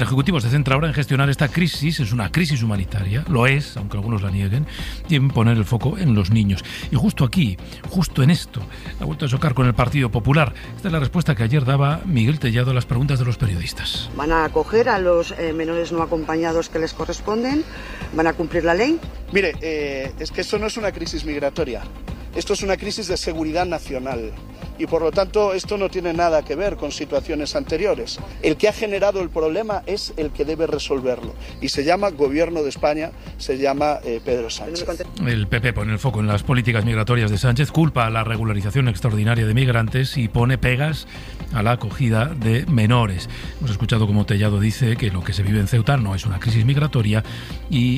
El Ejecutivo se centra ahora en gestionar esta crisis, es una crisis humanitaria, lo es, aunque algunos la nieguen, y en poner el foco en los niños. Y justo aquí, justo en esto, ha vuelto a chocar con el Partido Popular. Esta es la respuesta que ayer daba Miguel Tellado a las preguntas de los periodistas. ¿Van a acoger a los menores no acompañados que les corresponden? ¿Van a cumplir la ley? Mire, es que esto no es una crisis migratoria, esto es una crisis de seguridad nacional. Y por lo tanto esto no tiene nada que ver con situaciones anteriores. El que ha generado el problema es el que debe resolverlo. Y se llama Gobierno de España, se llama Pedro Sánchez. El PP pone el foco en las políticas migratorias de Sánchez, culpa a la regularización extraordinaria de migrantes y pone pegas a la acogida de menores. Hemos escuchado cómo Tellado dice que lo que se vive en Ceuta no es una crisis migratoria y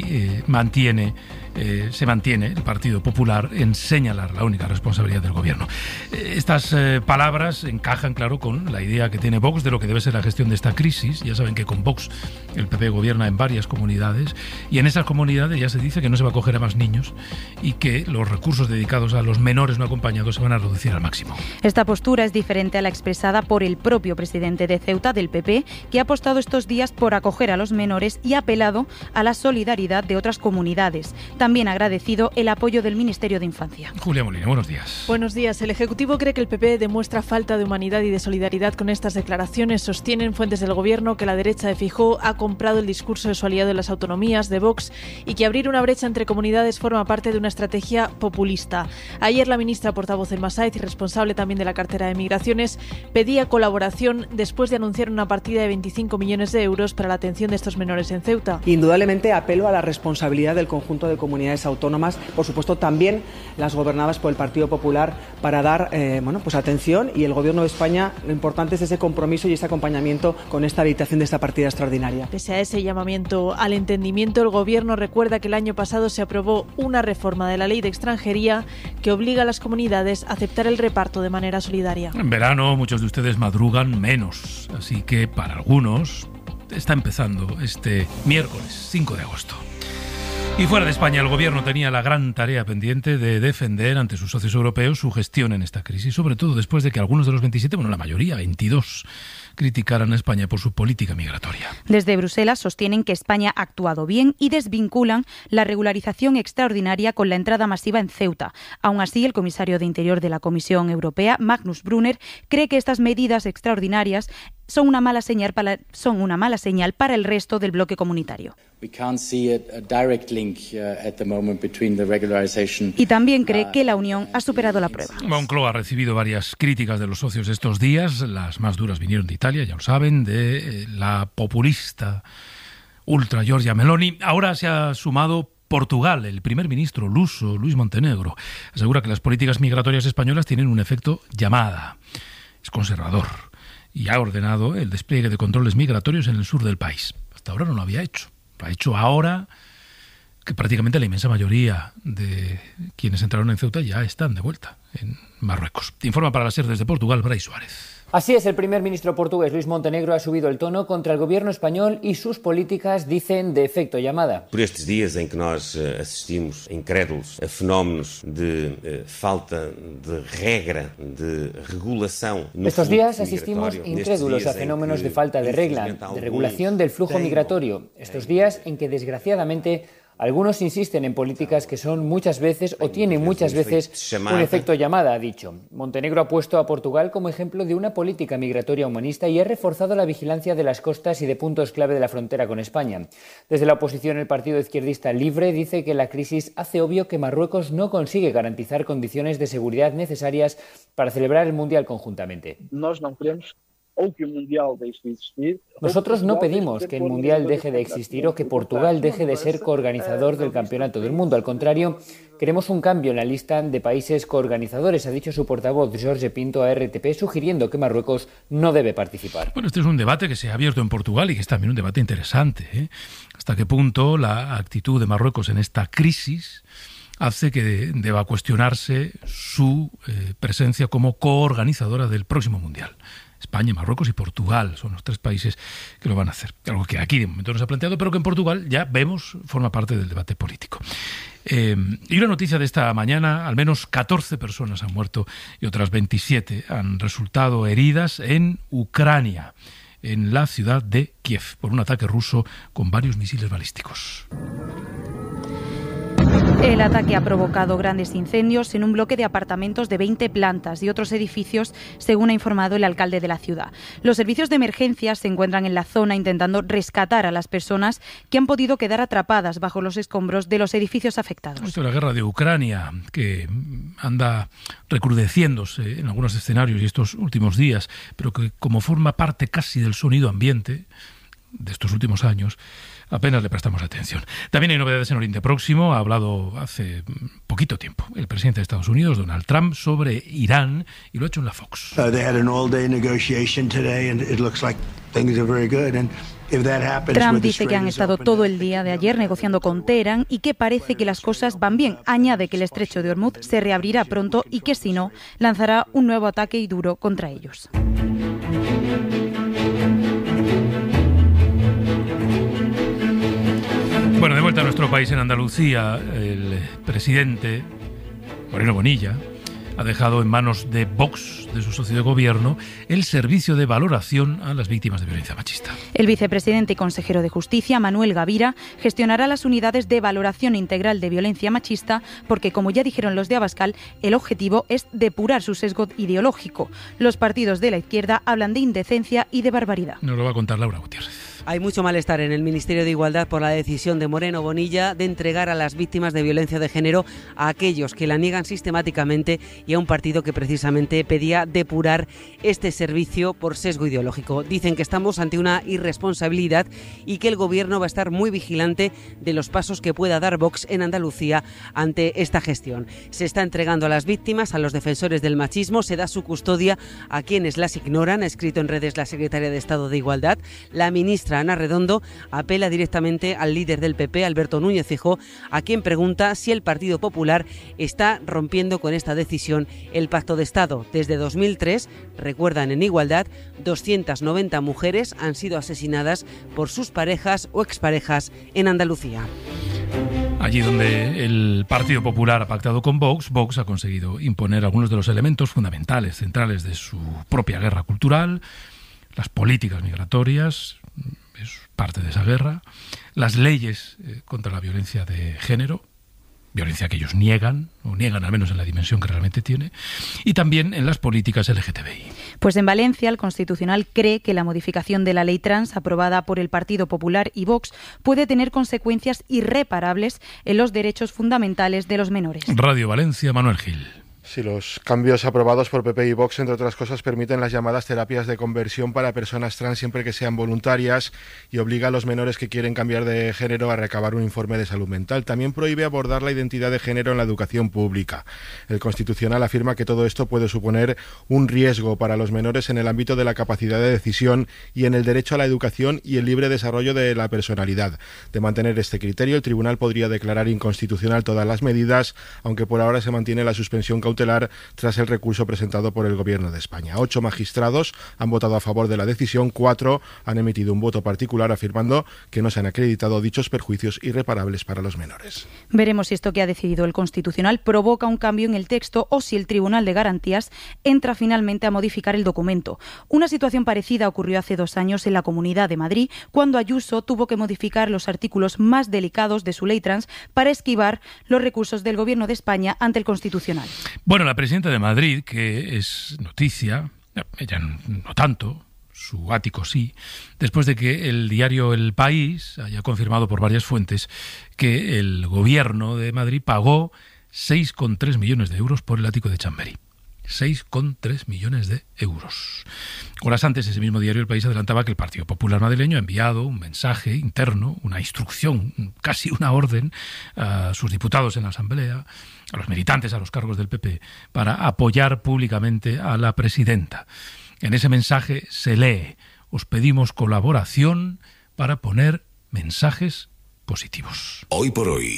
se mantiene el Partido Popular en señalar la única responsabilidad del Gobierno. Estas palabras encajan, claro, con la idea que tiene Vox de lo que debe ser la gestión de esta crisis. Ya saben que con Vox el PP gobierna en varias comunidades y en esas comunidades ya se dice que no se va a acoger a más niños y que los recursos dedicados a los menores no acompañados se van a reducir al máximo. Esta postura es diferente a la expresada por el propio presidente de Ceuta, del PP, que ha apostado estos días por acoger a los menores y ha apelado a la solidaridad de otras comunidades. También ha agradecido el apoyo del Ministerio de Infancia. Julia Molina, buenos días. Buenos días. El Ejecutivo cree que el PP demuestra falta de humanidad y de solidaridad con estas declaraciones. Sostienen fuentes del Gobierno que la derecha de Feijóo ha comprado el discurso de su aliado en las autonomías, de Vox, y que abrir una brecha entre comunidades forma parte de una estrategia populista. Ayer la ministra portavoz Elma Sáez y responsable también de la cartera de Migraciones pedía colaboración después de anunciar una partida de 25 millones de euros para la atención de estos menores en Ceuta. Indudablemente apelo a la responsabilidad del conjunto de comunidades autónomas, por supuesto también las gobernadas por el Partido Popular, para dar atención, y el Gobierno de España, lo importante es ese compromiso y ese acompañamiento con esta habilitación de esta partida extraordinaria. Pese a ese llamamiento al entendimiento, el Gobierno recuerda que el año pasado se aprobó una reforma de la Ley de Extranjería que obliga a las comunidades a aceptar el reparto de manera solidaria. En verano muchos de ustedes madrugan menos, así que para algunos está empezando este miércoles 5 de agosto. Y fuera de España, el Gobierno tenía la gran tarea pendiente de defender ante sus socios europeos su gestión en esta crisis, sobre todo después de que algunos de los 27, la mayoría, 22, criticaran a España por su política migratoria. Desde Bruselas sostienen que España ha actuado bien y desvinculan la regularización extraordinaria con la entrada masiva en Ceuta. Aún así, el comisario de Interior de la Comisión Europea, Magnus Brunner, cree que estas medidas extraordinarias son una mala señal para el resto del bloque comunitario. Y también cree que la Unión ha superado la prueba. Moncloa ha recibido varias críticas de los socios estos días. Las más duras vinieron de Italia, ya lo saben, de la populista ultra Giorgia Meloni. Ahora se ha sumado Portugal. El primer ministro luso, Luis Montenegro, asegura que las políticas migratorias españolas tienen un efecto llamada. Es conservador y ha ordenado el despliegue de controles migratorios en el sur del país. Hasta ahora no lo había hecho. Lo ha hecho ahora que prácticamente la inmensa mayoría de quienes entraron en Ceuta ya están de vuelta en Marruecos. Informa para la SER desde Portugal, Brais Suárez. Así es, el primer ministro portugués Luis Montenegro ha subido el tono contra el gobierno español y sus políticas, dicen, de efecto llamada. Por estes días en que nós asistimos incrédulos a fenómenos de falta de regra, de regulación. Estos días asistimos incrédulos a fenómenos de falta de regla, de regulación del flujo migratorio. Estos días en que, desgraciadamente, algunos insisten en políticas que son muchas veces o tienen muchas veces un efecto llamada, ha dicho. Montenegro ha puesto a Portugal como ejemplo de una política migratoria humanista y ha reforzado la vigilancia de las costas y de puntos clave de la frontera con España. Desde la oposición, el partido izquierdista Libre dice que la crisis hace obvio que Marruecos no consigue garantizar condiciones de seguridad necesarias para celebrar el Mundial conjuntamente. Nosotros no pedimos que el Mundial deje de existir o que Portugal deje de ser coorganizador del Campeonato del Mundo. Al contrario, queremos un cambio en la lista de países coorganizadores, ha dicho su portavoz Jorge Pinto a RTP, sugiriendo que Marruecos no debe participar. Bueno, este es un debate que se ha abierto en Portugal y que es también un debate interesante, ¿eh? Hasta qué punto la actitud de Marruecos en esta crisis hace que deba cuestionarse su presencia como coorganizadora del próximo Mundial. España, Marruecos y Portugal son los tres países que lo van a hacer. Algo que aquí de momento no se ha planteado, pero que en Portugal ya vemos forma parte del debate político. Y una noticia de esta mañana: al menos 14 personas han muerto y otras 27 han resultado heridas en Ucrania. en la ciudad de Kiev por un ataque ruso con varios misiles balísticos. El ataque ha provocado grandes incendios en un bloque de apartamentos de 20 plantas y otros edificios, según ha informado el alcalde de la ciudad. Los servicios de emergencia se encuentran en la zona intentando rescatar a las personas que han podido quedar atrapadas bajo los escombros de los edificios afectados. Esto es la guerra de Ucrania, que anda recrudeciéndose en algunos escenarios y estos últimos días, pero que como forma parte casi del sonido ambiente de estos últimos años, apenas le prestamos atención. También hay novedades en Oriente Próximo. Ha hablado hace poquito tiempo el presidente de Estados Unidos, Donald Trump, sobre Irán, y lo ha hecho en la Fox. Trump dice que han estado todo el día de ayer negociando con Teherán y que parece que las cosas van bien. Añade que el estrecho de Hormuz se reabrirá pronto y que si no, lanzará un nuevo ataque y duro contra ellos. Bueno, de vuelta a nuestro país, en Andalucía, el presidente Moreno Bonilla ha dejado en manos de Vox, de su socio de gobierno, el servicio de valoración a las víctimas de violencia machista. El vicepresidente y consejero de Justicia, Manuel Gavira, gestionará las unidades de valoración integral de violencia machista porque, como ya dijeron los de Abascal, el objetivo es depurar su sesgo ideológico. Los partidos de la izquierda hablan de indecencia y de barbaridad. Nos lo va a contar Laura Gutiérrez. Hay mucho malestar en el Ministerio de Igualdad por la decisión de Moreno Bonilla de entregar a las víctimas de violencia de género a aquellos que la niegan sistemáticamente y a un partido que precisamente pedía depurar este servicio por sesgo ideológico. Dicen que estamos ante una irresponsabilidad y que el Gobierno va a estar muy vigilante de los pasos que pueda dar Vox en Andalucía ante esta gestión. Se está entregando a las víctimas, a los defensores del machismo, se da su custodia a quienes las ignoran, ha escrito en redes la secretaria de Estado de Igualdad. La ministra Ana Redondo apela directamente al líder del PP, Alberto Núñez Feijóo, a quien pregunta si el Partido Popular está rompiendo con esta decisión el Pacto de Estado. Desde 2003, recuerdan en Igualdad, 290 mujeres han sido asesinadas por sus parejas o exparejas en Andalucía. Allí donde el Partido Popular ha pactado con Vox, Vox ha conseguido imponer algunos de los elementos fundamentales, centrales de su propia guerra cultural, las políticas migratorias, es parte de esa guerra, las leyes contra la violencia de género, violencia que ellos niegan, o niegan al menos en la dimensión que realmente tiene, y también en las políticas LGTBI. Pues en Valencia el Constitucional cree que la modificación de la ley trans aprobada por el Partido Popular y Vox puede tener consecuencias irreparables en los derechos fundamentales de los menores. Radio Valencia, Manuel Gil. Sí, los cambios aprobados por PP y Vox, entre otras cosas, permiten las llamadas terapias de conversión para personas trans siempre que sean voluntarias y obliga a los menores que quieren cambiar de género a recabar un informe de salud mental. También prohíbe abordar la identidad de género en la educación pública. El Constitucional afirma que todo esto puede suponer un riesgo para los menores en el ámbito de la capacidad de decisión y en el derecho a la educación y el libre desarrollo de la personalidad. De mantener este criterio, el Tribunal podría declarar inconstitucional todas las medidas, aunque por ahora se mantiene la suspensión cautelar tras el recurso presentado por el Gobierno de España. 8 magistrados han votado a favor de la decisión, 4 han emitido un voto particular afirmando que no se han acreditado dichos perjuicios irreparables para los menores. Veremos si esto que ha decidido el Constitucional provoca un cambio en el texto o si el Tribunal de Garantías entra finalmente a modificar el documento. Una situación parecida ocurrió hace 2 años en la Comunidad de Madrid, cuando Ayuso tuvo que modificar los artículos más delicados de su ley trans para esquivar los recursos del Gobierno de España ante el Constitucional. Bueno, la presidenta de Madrid, que es noticia, ella no tanto, su ático sí, después de que el diario El País haya confirmado por varias fuentes que el Gobierno de Madrid pagó 6,3 millones de euros por el ático de Chamberí. 6,3 millones de euros. Horas antes, ese mismo diario El País adelantaba que el Partido Popular madrileño ha enviado un mensaje interno, una instrucción, casi una orden, a sus diputados en la Asamblea, a los militantes, a los cargos del PP, para apoyar públicamente a la presidenta. En ese mensaje se lee: os pedimos colaboración para poner mensajes positivos. Hoy por hoy.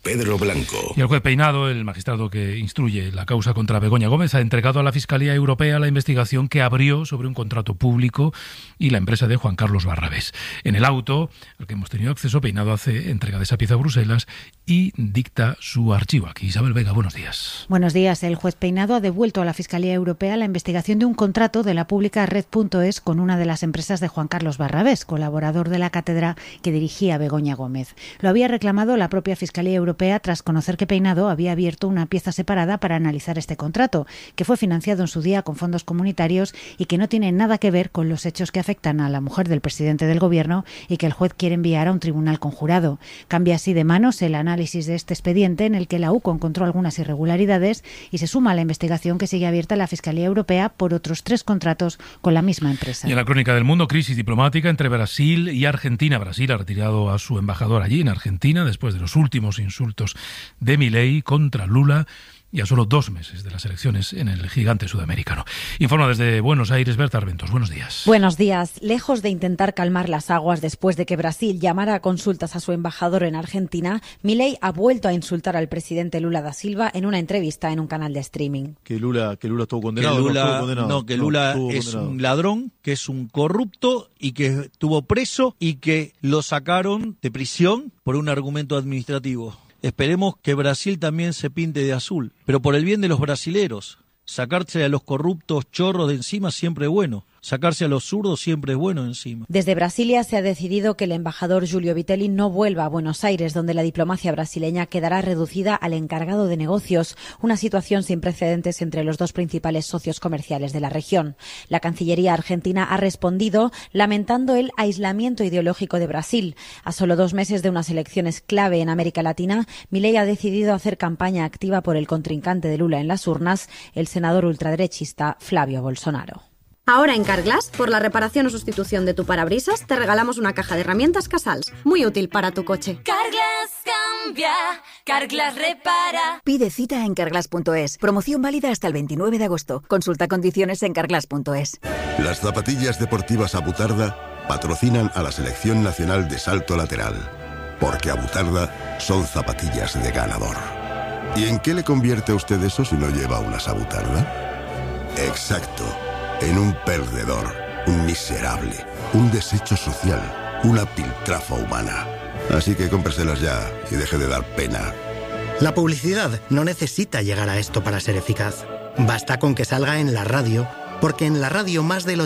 Pedro Blanco. Y el juez Peinado, el magistrado que instruye la causa contra Begoña Gómez, ha entregado a la Fiscalía Europea la investigación que abrió sobre un contrato público y la empresa de Juan Carlos Barrabés. En el auto al que hemos tenido acceso, Peinado hace entrega de esa pieza a Bruselas y dicta su archivo. Aquí Isabel Vega, buenos días. Buenos días. El juez Peinado ha devuelto a la Fiscalía Europea la investigación de un contrato de la pública Red.es con una de las empresas de Juan Carlos Barrabés, colaborador de la cátedra que dirigía Begoña Gómez. Lo había reclamado la propia Fiscalía Europea tras conocer que Peinado había abierto una pieza separada para analizar este contrato, que fue financiado en su día con fondos comunitarios y que no tiene nada que ver con los hechos que afectan a la mujer del presidente del Gobierno y que el juez quiere enviar a un tribunal conjurado. Cambia así de manos el análisis de este expediente en el que la UCO encontró algunas irregularidades y se suma a la investigación que sigue abierta en la Fiscalía Europea por otros 3 contratos con la misma empresa. Y en la crónica del mundo, crisis diplomática entre Brasil y Argentina. Brasil ha retirado a su embajador allí en Argentina después de los últimos insultos de Milei contra Lula y a solo 2 meses de las elecciones en el gigante sudamericano. Informa desde Buenos Aires, Berta Arbentos. Buenos días. Buenos días. Lejos de intentar calmar las aguas después de que Brasil llamara a consultas a su embajador en Argentina, Milei ha vuelto a insultar al presidente Lula da Silva en una entrevista en un canal de streaming. Que Lula estuvo condenado. Que Lula es un ladrón, que es un corrupto y que estuvo preso y que lo sacaron de prisión por un argumento administrativo. Esperemos que Brasil también se pinte de azul, pero por el bien de los brasileros. Sacarse a los corruptos chorros de encima siempre es bueno. Sacarse a los zurdos siempre es bueno encima. Desde Brasilia se ha decidido que el embajador Giulio Vitelli no vuelva a Buenos Aires, donde la diplomacia brasileña quedará reducida al encargado de negocios, una situación sin precedentes entre los 2 principales socios comerciales de la región. La Cancillería argentina ha respondido lamentando el aislamiento ideológico de Brasil. A solo 2 meses de unas elecciones clave en América Latina, Milei ha decidido hacer campaña activa por el contrincante de Lula en las urnas, el senador ultraderechista Flavio Bolsonaro. Ahora en Carglass, por la reparación o sustitución de tu parabrisas, te regalamos una caja de herramientas Casals, muy útil para tu coche. Carglass cambia, Carglass repara. Pide cita en carglass.es. Promoción válida hasta el 29 de agosto. Consulta condiciones en carglass.es. Las zapatillas deportivas Abutarda patrocinan a la Selección Nacional de Salto Lateral, porque Abutarda son zapatillas de ganador. ¿Y en qué le convierte a usted eso si no lleva unas Abutarda? Exacto. En un perdedor, un miserable, un desecho social, una piltrafa humana. Así que cómpreselas ya y deje de dar pena. La publicidad no necesita llegar a esto para ser eficaz. Basta con que salga en la radio, porque en la radio más del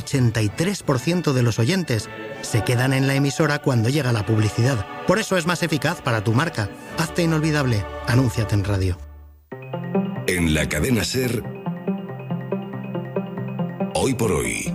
83% de los oyentes se quedan en la emisora cuando llega la publicidad. Por eso es más eficaz para tu marca. Hazte inolvidable. Anúnciate en radio. En la cadena SER, Hoy por Hoy,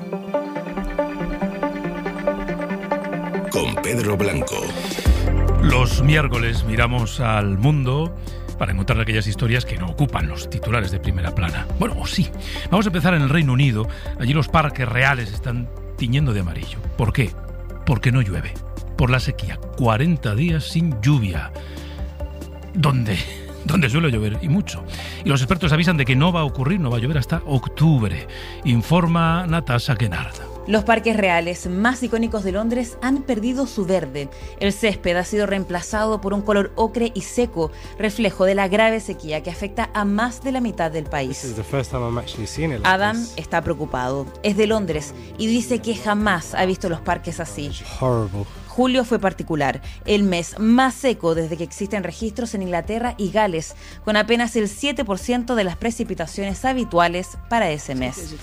con Pedro Blanco. Los miércoles miramos al mundo para encontrar aquellas historias que no ocupan los titulares de primera plana. Bueno, o sí. Vamos a empezar en el Reino Unido. Allí los parques reales están tiñendo de amarillo. ¿Por qué? Porque no llueve. Por la sequía. 40 días sin lluvia. ¿Dónde suele llover y mucho. Y los expertos avisan de que no va a ocurrir, no va a llover hasta octubre. Informa Natasha Kennard. Los parques reales más icónicos de Londres han perdido su verde. El césped ha sido reemplazado por un color ocre y seco, reflejo de la grave sequía que afecta a más de la mitad del país. Adam está preocupado. Es de Londres y dice que jamás ha visto los parques así. Julio fue particular, el mes más seco desde que existen registros en Inglaterra y Gales, con apenas el 7% de las precipitaciones habituales para ese mes.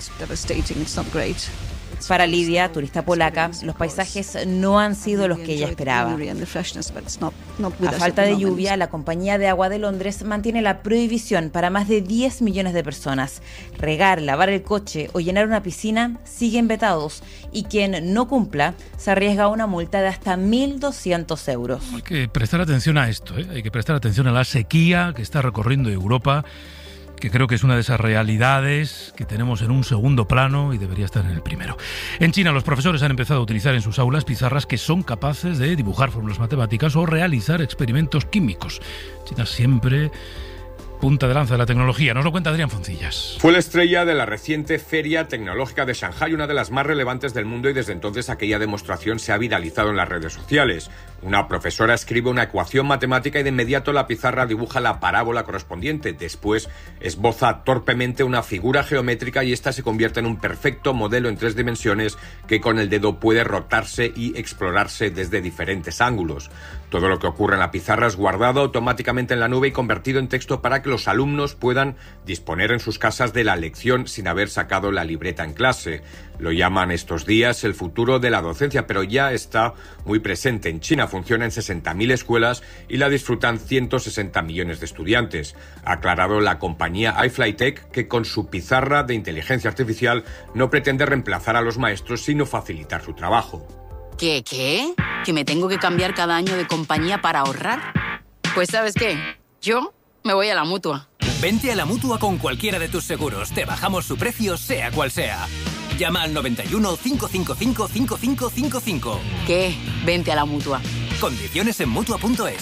Para Lidia, turista polaca, los paisajes no han sido los que ella esperaba. A falta de lluvia, la Compañía de Agua de Londres mantiene la prohibición para más de 10 millones de personas. Regar, lavar el coche o llenar una piscina siguen vetados y quien no cumpla se arriesga a una multa de hasta 1.200 euros. Hay que prestar atención a esto, hay que prestar atención a la sequía que está recorriendo Europa, que creo que es una de esas realidades que tenemos en un segundo plano y debería estar en el primero. En China, los profesores han empezado a utilizar en sus aulas pizarras que son capaces de dibujar fórmulas matemáticas o realizar experimentos químicos. China siempre punta de lanza de la tecnología. Nos lo cuenta Adrián Foncillas. Fue la estrella de la reciente Feria Tecnológica de Shanghái, una de las más relevantes del mundo, y desde entonces aquella demostración se ha viralizado en las redes sociales. Una profesora escribe una ecuación matemática y de inmediato la pizarra dibuja la parábola correspondiente. Después esboza torpemente una figura geométrica y esta se convierte en un perfecto modelo en 3 dimensiones que con el dedo puede rotarse y explorarse desde diferentes ángulos. Todo lo que ocurre en la pizarra es guardado automáticamente en la nube y convertido en texto para que los alumnos puedan disponer en sus casas de la lección sin haber sacado la libreta en clase. Lo llaman estos días el futuro de la docencia, pero ya está muy presente. En China funciona en 60.000 escuelas y la disfrutan 160 millones de estudiantes. Ha aclarado la compañía iFlyTech que con su pizarra de inteligencia artificial no pretende reemplazar a los maestros, sino facilitar su trabajo. ¿Qué? ¿Que me tengo que cambiar cada año de compañía para ahorrar? Pues ¿sabes qué? Yo me voy a la Mutua. Vente a la Mutua con cualquiera de tus seguros. Te bajamos su precio, sea cual sea. Llama al 91 555 5555. ¿Qué? Vente a la Mutua. Condiciones en Mutua.es.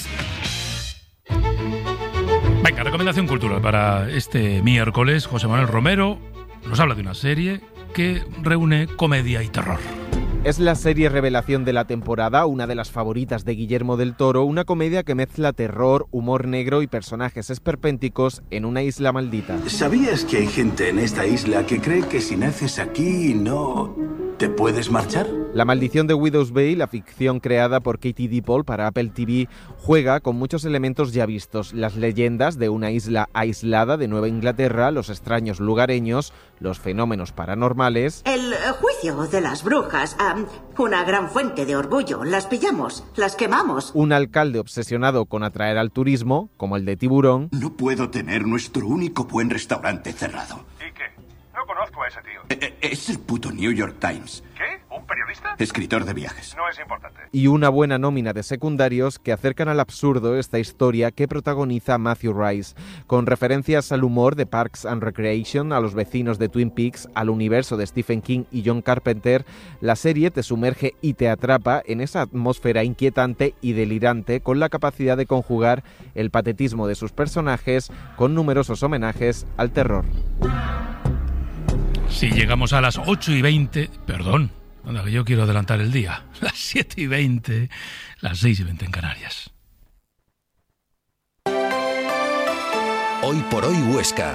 Venga, recomendación cultural para este miércoles. José Manuel Romero nos habla de una serie que reúne comedia y terror. Es la serie revelación de la temporada, una de las favoritas de Guillermo del Toro, una comedia que mezcla terror, humor negro y personajes esperpénticos en una isla maldita. ¿Sabías que hay gente en esta isla que cree que si naces aquí no te puedes marchar? La maldición de Widow's Bay, la ficción creada por Katie Dippold para Apple TV, juega con muchos elementos ya vistos. Las leyendas de una isla aislada de Nueva Inglaterra, los extraños lugareños, los fenómenos paranormales. El juicio de las brujas, una gran fuente de orgullo. Las pillamos, las quemamos. Un alcalde obsesionado con atraer al turismo, como el de Tiburón. No puedo tener nuestro único buen restaurante cerrado. ¿Y qué? No conozco a ese tío. Es el puto New York Times. ¿Qué? ¿Un periodista? Escritor de viajes. No es importante. Y una buena nómina de secundarios que acercan al absurdo esta historia que protagoniza Matthew Rice, con referencias al humor de Parks and Recreation, a los vecinos de Twin Peaks, al universo de Stephen King y John Carpenter. La serie te sumerge y te atrapa en esa atmósfera inquietante y delirante, con la capacidad de conjugar el patetismo de sus personajes con numerosos homenajes al terror. Si llegamos a las 8:20, perdón, anda que yo quiero adelantar el día, las 7:20, las 6:20 en Canarias. Hoy por hoy Huesca.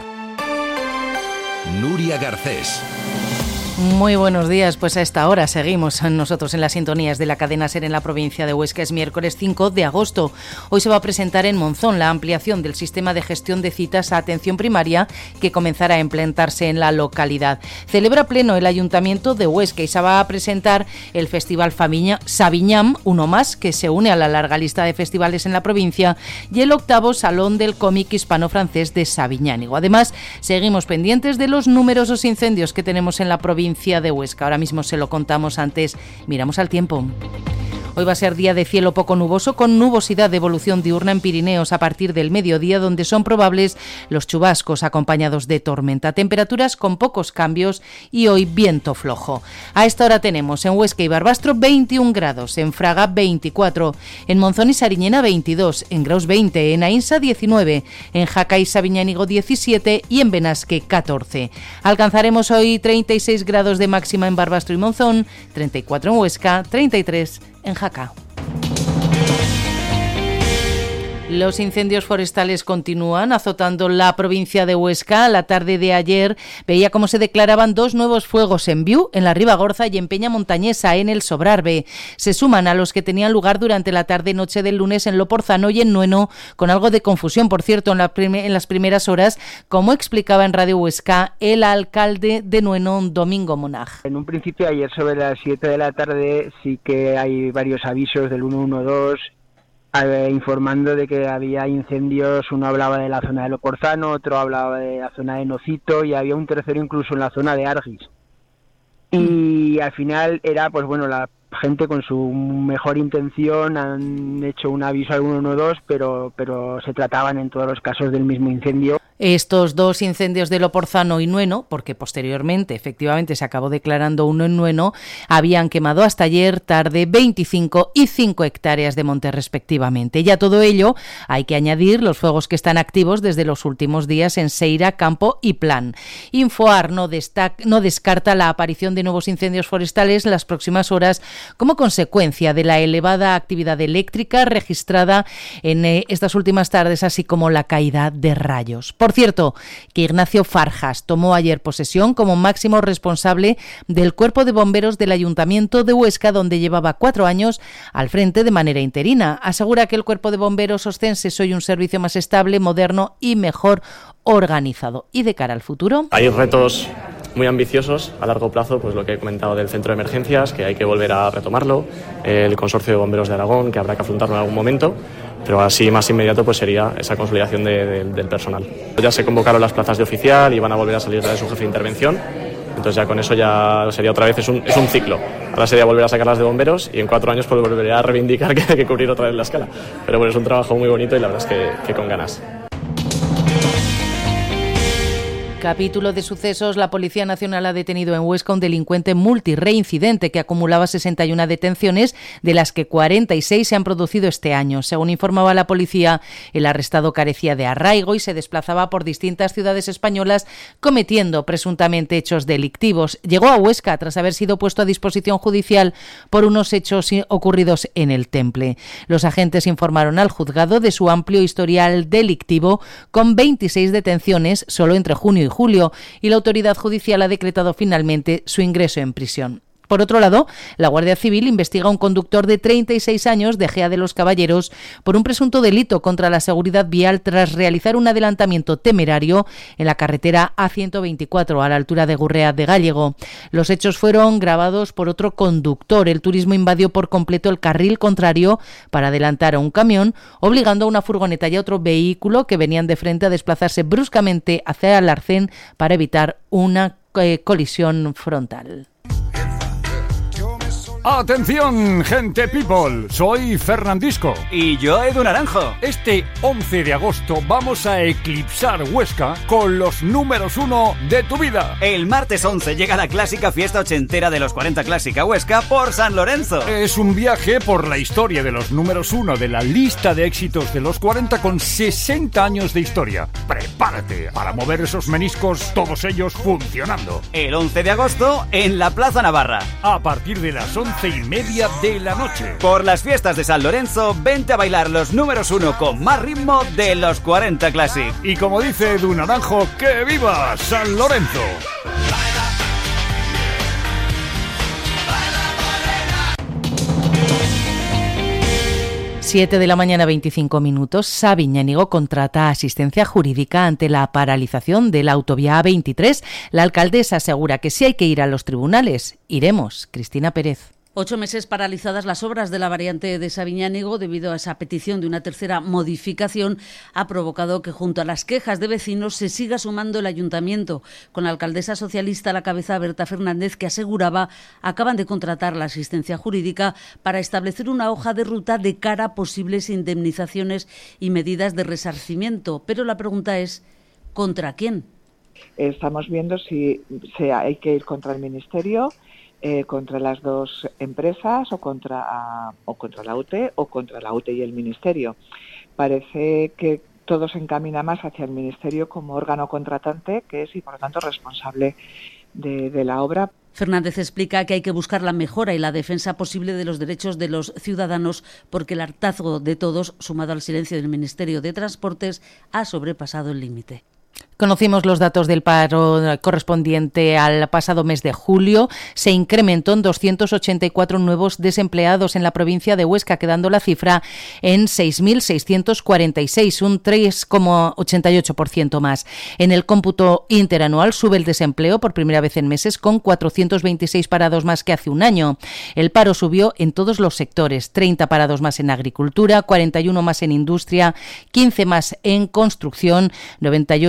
Nuria Garcés. Muy buenos días, pues a esta hora seguimos nosotros en las sintonías de la cadena SER en la provincia de Huesca. Es miércoles 5 de agosto. Hoy se va a presentar en Monzón la ampliación del sistema de gestión de citas a atención primaria que comenzará a implantarse en la localidad. Celebra pleno el Ayuntamiento de Huesca y se va a presentar el Festival Saviñam, uno más que se une a la larga lista de festivales en la provincia, y el 8º Salón del Cómic Hispano-Francés de Sabiñánigo. Además, seguimos pendientes de los numerosos incendios que tenemos en la provincia de Huesca. Ahora mismo se lo contamos antes. Miramos al tiempo. Hoy va a ser día de cielo poco nuboso, con nubosidad de evolución diurna en Pirineos a partir del mediodía, donde son probables los chubascos acompañados de tormenta. Temperaturas con pocos cambios y hoy viento flojo. A esta hora tenemos en Huesca y Barbastro 21 grados, en Fraga 24, en Monzón y Sariñena 22, en Graus 20, en Aínsa 19, en Jaca y Sabiñánigo 17 y en Benasque 14. Alcanzaremos hoy 36 grados de máxima en Barbastro y Monzón, 34 en Huesca, 33 en Jaca. Los incendios forestales continúan azotando la provincia de Huesca. La tarde de ayer veía cómo se declaraban 2 nuevos fuegos en Viu, en la Ribagorza, y en Peña Montañesa, en el Sobrarbe. Se suman a los que tenían lugar durante la tarde-noche del lunes en Loporzano y en Nueno, con algo de confusión, por cierto, en las primeras horas, como explicaba en Radio Huesca el alcalde de Nueno, Domingo Monaj. En un principio, ayer sobre las 7 de la tarde, sí que hay varios avisos del 112, informando de que había incendios. Uno hablaba de la zona de Loporzano, otro hablaba de la zona de Nocito y había un tercero incluso en la zona de Argis. Y al final era, pues bueno, la gente con su mejor intención han hecho un aviso al 112, pero se trataban en todos los casos del mismo incendio. Estos dos incendios de Loporzano y Nueno, porque posteriormente efectivamente se acabó declarando uno en Nueno, habían quemado hasta ayer tarde 25 y 5 hectáreas de monte respectivamente. Y a todo ello hay que añadir los fuegos que están activos desde los últimos días en Seira, Campo y Plan. Infoar no descarta la aparición de nuevos incendios forestales en las próximas horas como consecuencia de la elevada actividad eléctrica registrada en estas últimas tardes, así como la caída de rayos. Por cierto, que Ignacio Farjas tomó ayer posesión como máximo responsable del Cuerpo de Bomberos del Ayuntamiento de Huesca, donde llevaba 4 años al frente de manera interina. Asegura que el Cuerpo de Bomberos ostense es hoy un servicio más estable, moderno y mejor organizado. Y de cara al futuro, hay retos muy ambiciosos a largo plazo, pues lo que he comentado del centro de emergencias, que hay que volver a retomarlo, el consorcio de bomberos de Aragón, que habrá que afrontarlo en algún momento, pero así más inmediato pues sería esa consolidación del personal. Ya se convocaron las plazas de oficial y van a volver a salir de su jefe de intervención, entonces ya con eso ya sería otra vez, es un ciclo. Ahora sería volver a sacarlas de bomberos y en 4 años pues volvería a reivindicar que hay que cubrir otra vez la escala. Pero bueno, es un trabajo muy bonito y la verdad es que con ganas. Capítulo de sucesos. La Policía Nacional ha detenido en Huesca un delincuente multireincidente que acumulaba 61 detenciones, de las que 46 se han producido este año. Según informaba la policía, el arrestado carecía de arraigo y se desplazaba por distintas ciudades españolas cometiendo presuntamente hechos delictivos. Llegó a Huesca tras haber sido puesto a disposición judicial por unos hechos ocurridos en el Temple. Los agentes informaron al juzgado de su amplio historial delictivo, con 26 detenciones solo entre junio y julio, y la autoridad judicial ha decretado finalmente su ingreso en prisión. Por otro lado, la Guardia Civil investiga a un conductor de 36 años de Gea de los Caballeros por un presunto delito contra la seguridad vial tras realizar un adelantamiento temerario en la carretera A124 a la altura de Gurrea de Gállego. Los hechos fueron grabados por otro conductor. El turismo invadió por completo el carril contrario para adelantar a un camión, obligando a una furgoneta y a otro vehículo que venían de frente a desplazarse bruscamente hacia el arcén para evitar una colisión frontal. ¡Atención, gente people! Soy Fernandisco. Y yo, Edu Naranjo. Este 11 de agosto vamos a eclipsar Huesca con los números 1 de tu vida. El martes 11 llega la clásica fiesta ochentera de los 40 Clásica Huesca por San Lorenzo. Es un viaje por la historia de los números 1 de la lista de éxitos de los 40 con 60 años de historia. Prepárate para mover esos meniscos, todos ellos funcionando. El 11 de agosto en la Plaza Navarra. A partir de las 11:30 de la noche. Por las fiestas de San Lorenzo, vente a bailar los números 1 con más ritmo de los 40 Classic. Y como dice Edu Naranjo, ¡que viva San Lorenzo! 7 de la mañana, 25 minutos. Sabiñánigo contrata asistencia jurídica ante la paralización de la autovía A23. La alcaldesa asegura que si hay que ir a los tribunales, iremos. Cristina Pérez. 8 meses paralizadas las obras de la variante de Sabiñánigo debido a esa petición de una tercera modificación ha provocado que junto a las quejas de vecinos se siga sumando el ayuntamiento, con la alcaldesa socialista a la cabeza, Berta Fernández, que aseguraba acaban de contratar la asistencia jurídica para establecer una hoja de ruta de cara a posibles indemnizaciones y medidas de resarcimiento. Pero la pregunta es, ¿contra quién? Estamos viendo si hay que ir contra el Ministerio, contra las dos empresas o contra la UTE o contra la UTE y el Ministerio. Parece que todo se encamina más hacia el Ministerio como órgano contratante, que es y por lo tanto responsable de la obra. Fernández explica que hay que buscar la mejora y la defensa posible de los derechos de los ciudadanos porque el hartazgo de todos, sumado al silencio del Ministerio de Transportes, ha sobrepasado el límite. Conocimos los datos del paro correspondiente al pasado mes de julio. Se incrementó en 284 nuevos desempleados en la provincia de Huesca, quedando la cifra en 6.646, un 3,88% más. En el cómputo interanual sube el desempleo por primera vez en meses, con 426 parados más que hace un año. El paro subió en todos los sectores, 30 parados más en agricultura, 41 más en industria, 15 más en construcción, 98 más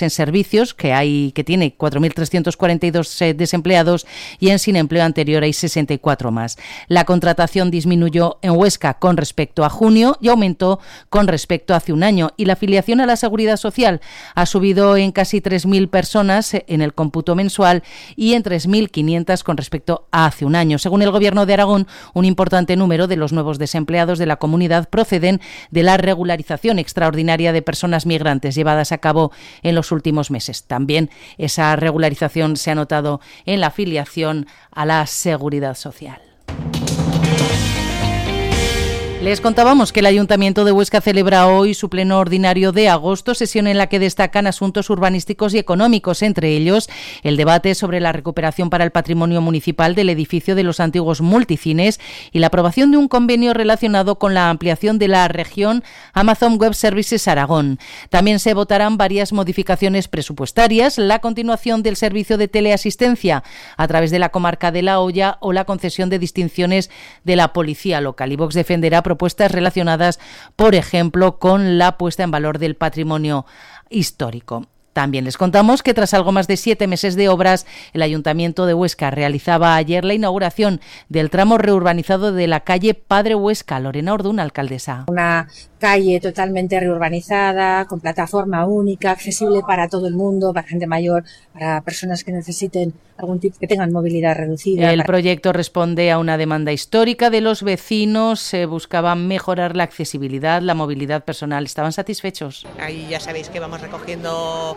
en servicios, que tiene 4.342 desempleados, y en sin empleo anterior hay 64 más. La contratación disminuyó en Huesca con respecto a junio y aumentó con respecto a hace un año, y la afiliación a la Seguridad Social ha subido en casi 3.000 personas en el cómputo mensual y en 3.500 con respecto a hace un año. Según el Gobierno de Aragón, un importante número de los nuevos desempleados de la comunidad proceden de la regularización extraordinaria de personas migrantes llevadas a cabo en los últimos meses. También esa regularización se ha notado en la afiliación a la Seguridad Social. Les contábamos que el Ayuntamiento de Huesca celebra hoy su pleno ordinario de agosto, sesión en la que destacan asuntos urbanísticos y económicos, entre ellos el debate sobre la recuperación para el patrimonio municipal del edificio de los antiguos multicines y la aprobación de un convenio relacionado con la ampliación de la región Amazon Web Services Aragón. También se votarán varias modificaciones presupuestarias, la continuación del servicio de teleasistencia a través de la comarca de La Hoya o la concesión de distinciones de la policía local. Y Vox defenderá propuestas relacionadas, por ejemplo, con la puesta en valor del patrimonio histórico. También les contamos que tras algo más de 7 meses de obras, el Ayuntamiento de Huesca realizaba ayer la inauguración del tramo reurbanizado de la calle Padre Huesca. Lorena Ordún, alcaldesa. Una calle totalmente reurbanizada, con plataforma única, accesible para todo el mundo, para gente mayor, para personas que necesiten algún tipo, que tengan movilidad reducida. El proyecto responde a una demanda histórica de los vecinos. Se buscaba mejorar la accesibilidad, la movilidad personal. ¿Estaban satisfechos? Ahí ya sabéis que vamos recogiendo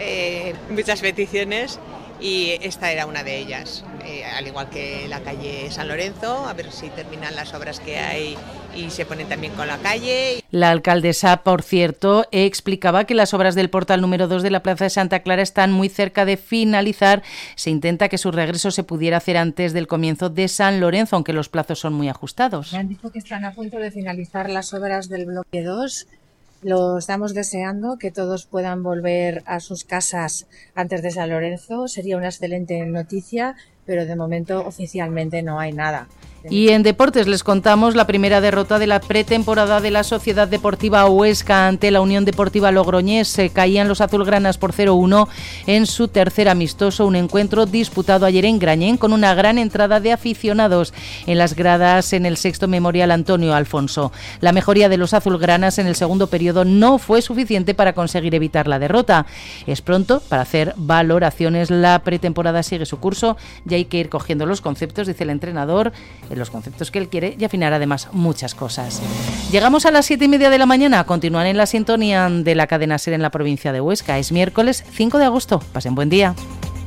muchas peticiones y esta era una de ellas, al igual que la calle San Lorenzo, a ver si terminan las obras que hay y se ponen también con la calle. La alcaldesa, por cierto, explicaba que las obras del portal número 2 de la Plaza de Santa Clara están muy cerca de finalizar. Se intenta que su regreso se pudiera hacer antes del comienzo de San Lorenzo, aunque los plazos son muy ajustados. Me han dicho que están a punto de finalizar las obras del bloque 2. Lo estamos deseando, que todos puedan volver a sus casas antes de San Lorenzo. Sería una excelente noticia, pero de momento oficialmente no hay nada. Y en deportes les contamos la primera derrota de la pretemporada de la Sociedad Deportiva Huesca ante la Unión Deportiva Logroñés. Se caían los azulgranas por 0-1 en su tercer amistoso, un encuentro disputado ayer en Grañén con una gran entrada de aficionados en las gradas en el sexto Memorial Antonio Alfonso. La mejoría de los azulgranas en el segundo periodo no fue suficiente para conseguir evitar la derrota. Es pronto para hacer valoraciones. La pretemporada sigue su curso y hay que ir cogiendo los conceptos, dice el entrenador, los conceptos que él quiere, y afinar además muchas cosas. Llegamos a las 7:30 de la mañana. Continúan en la sintonía de la cadena SER en la provincia de Huesca. Es miércoles 5 de agosto. Pasen buen día.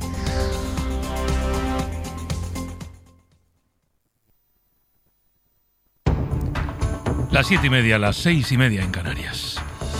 Las 7:30, las 6:30 en Canarias.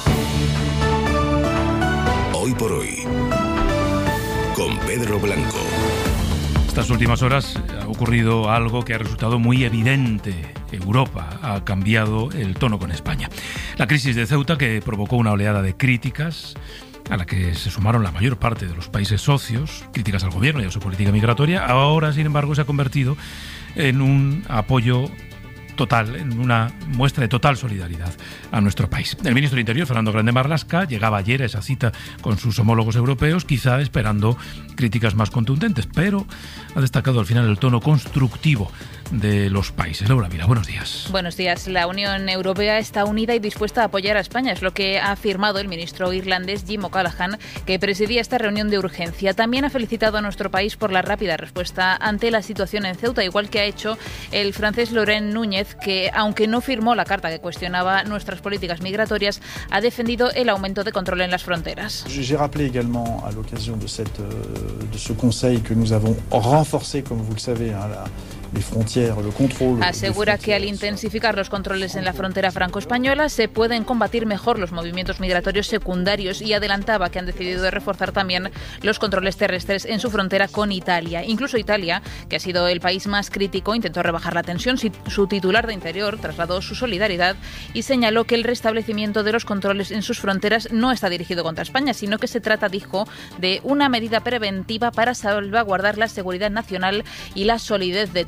Hoy por hoy, con Pedro Blanco. Estas últimas horas ha ocurrido algo que ha resultado muy evidente. Europa ha cambiado el tono con España. La crisis de Ceuta, que provocó una oleada de críticas, a la que se sumaron la mayor parte de los países socios, críticas al gobierno y a su política migratoria, ahora, sin embargo, se ha convertido en un apoyo total, en una muestra de total solidaridad a nuestro país. El ministro de Interior, Fernando Grande Marlaska, llegaba ayer a esa cita con sus homólogos europeos, quizá esperando críticas más contundentes, pero ha destacado al final el tono constructivo de los países. Laura Mira, buenos días. Buenos días. La Unión Europea está unida y dispuesta a apoyar a España, es lo que ha afirmado el ministro irlandés Jim O'Callaghan, que presidía esta reunión de urgencia. También ha felicitado a nuestro país por la rápida respuesta ante la situación en Ceuta, igual que ha hecho el francés Laurent Núñez, que, aunque no firmó la carta que cuestionaba nuestras políticas migratorias, ha defendido el aumento de control en las fronteras. J'ai rappelé également à l'occasion de ce conseil que nous avons renforcé, comme vous le savez, les frontières, le contrôle. Asegura que al intensificar los controles en la frontera franco-española se pueden combatir mejor los movimientos migratorios secundarios, y adelantaba que han decidido reforzar también los controles terrestres en su frontera con Italia. Incluso Italia, que ha sido el país más crítico, intentó rebajar la tensión. Su titular de Interior trasladó su solidaridad y señaló que el restablecimiento de los controles en sus fronteras no está dirigido contra España, sino que se trata, dijo, de una medida preventiva para salvaguardar la seguridad nacional y la solidez de todo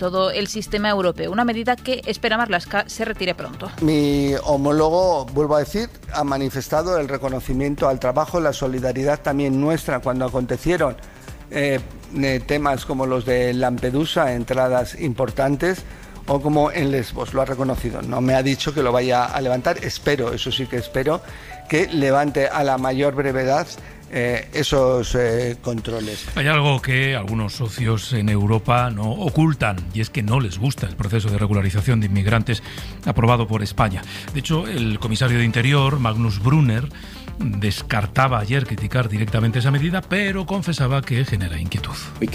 todo el sistema europeo. Una medida que espera Marlaska se retire pronto. Mi homólogo, vuelvo a decir, ha manifestado el reconocimiento al trabajo, la solidaridad también nuestra cuando acontecieron temas como los de Lampedusa, entradas importantes, o como en Lesbos, lo ha reconocido. No me ha dicho que lo vaya a levantar, espero, eso sí que espero, que levante a la mayor brevedad esos controles. Hay algo que algunos socios en Europa no ocultan, y es que no les gusta el proceso de regularización de inmigrantes aprobado por España. De hecho, el comisario de Interior, Magnus Brunner, descartaba ayer criticar directamente esa medida, pero confesaba que genera inquietud.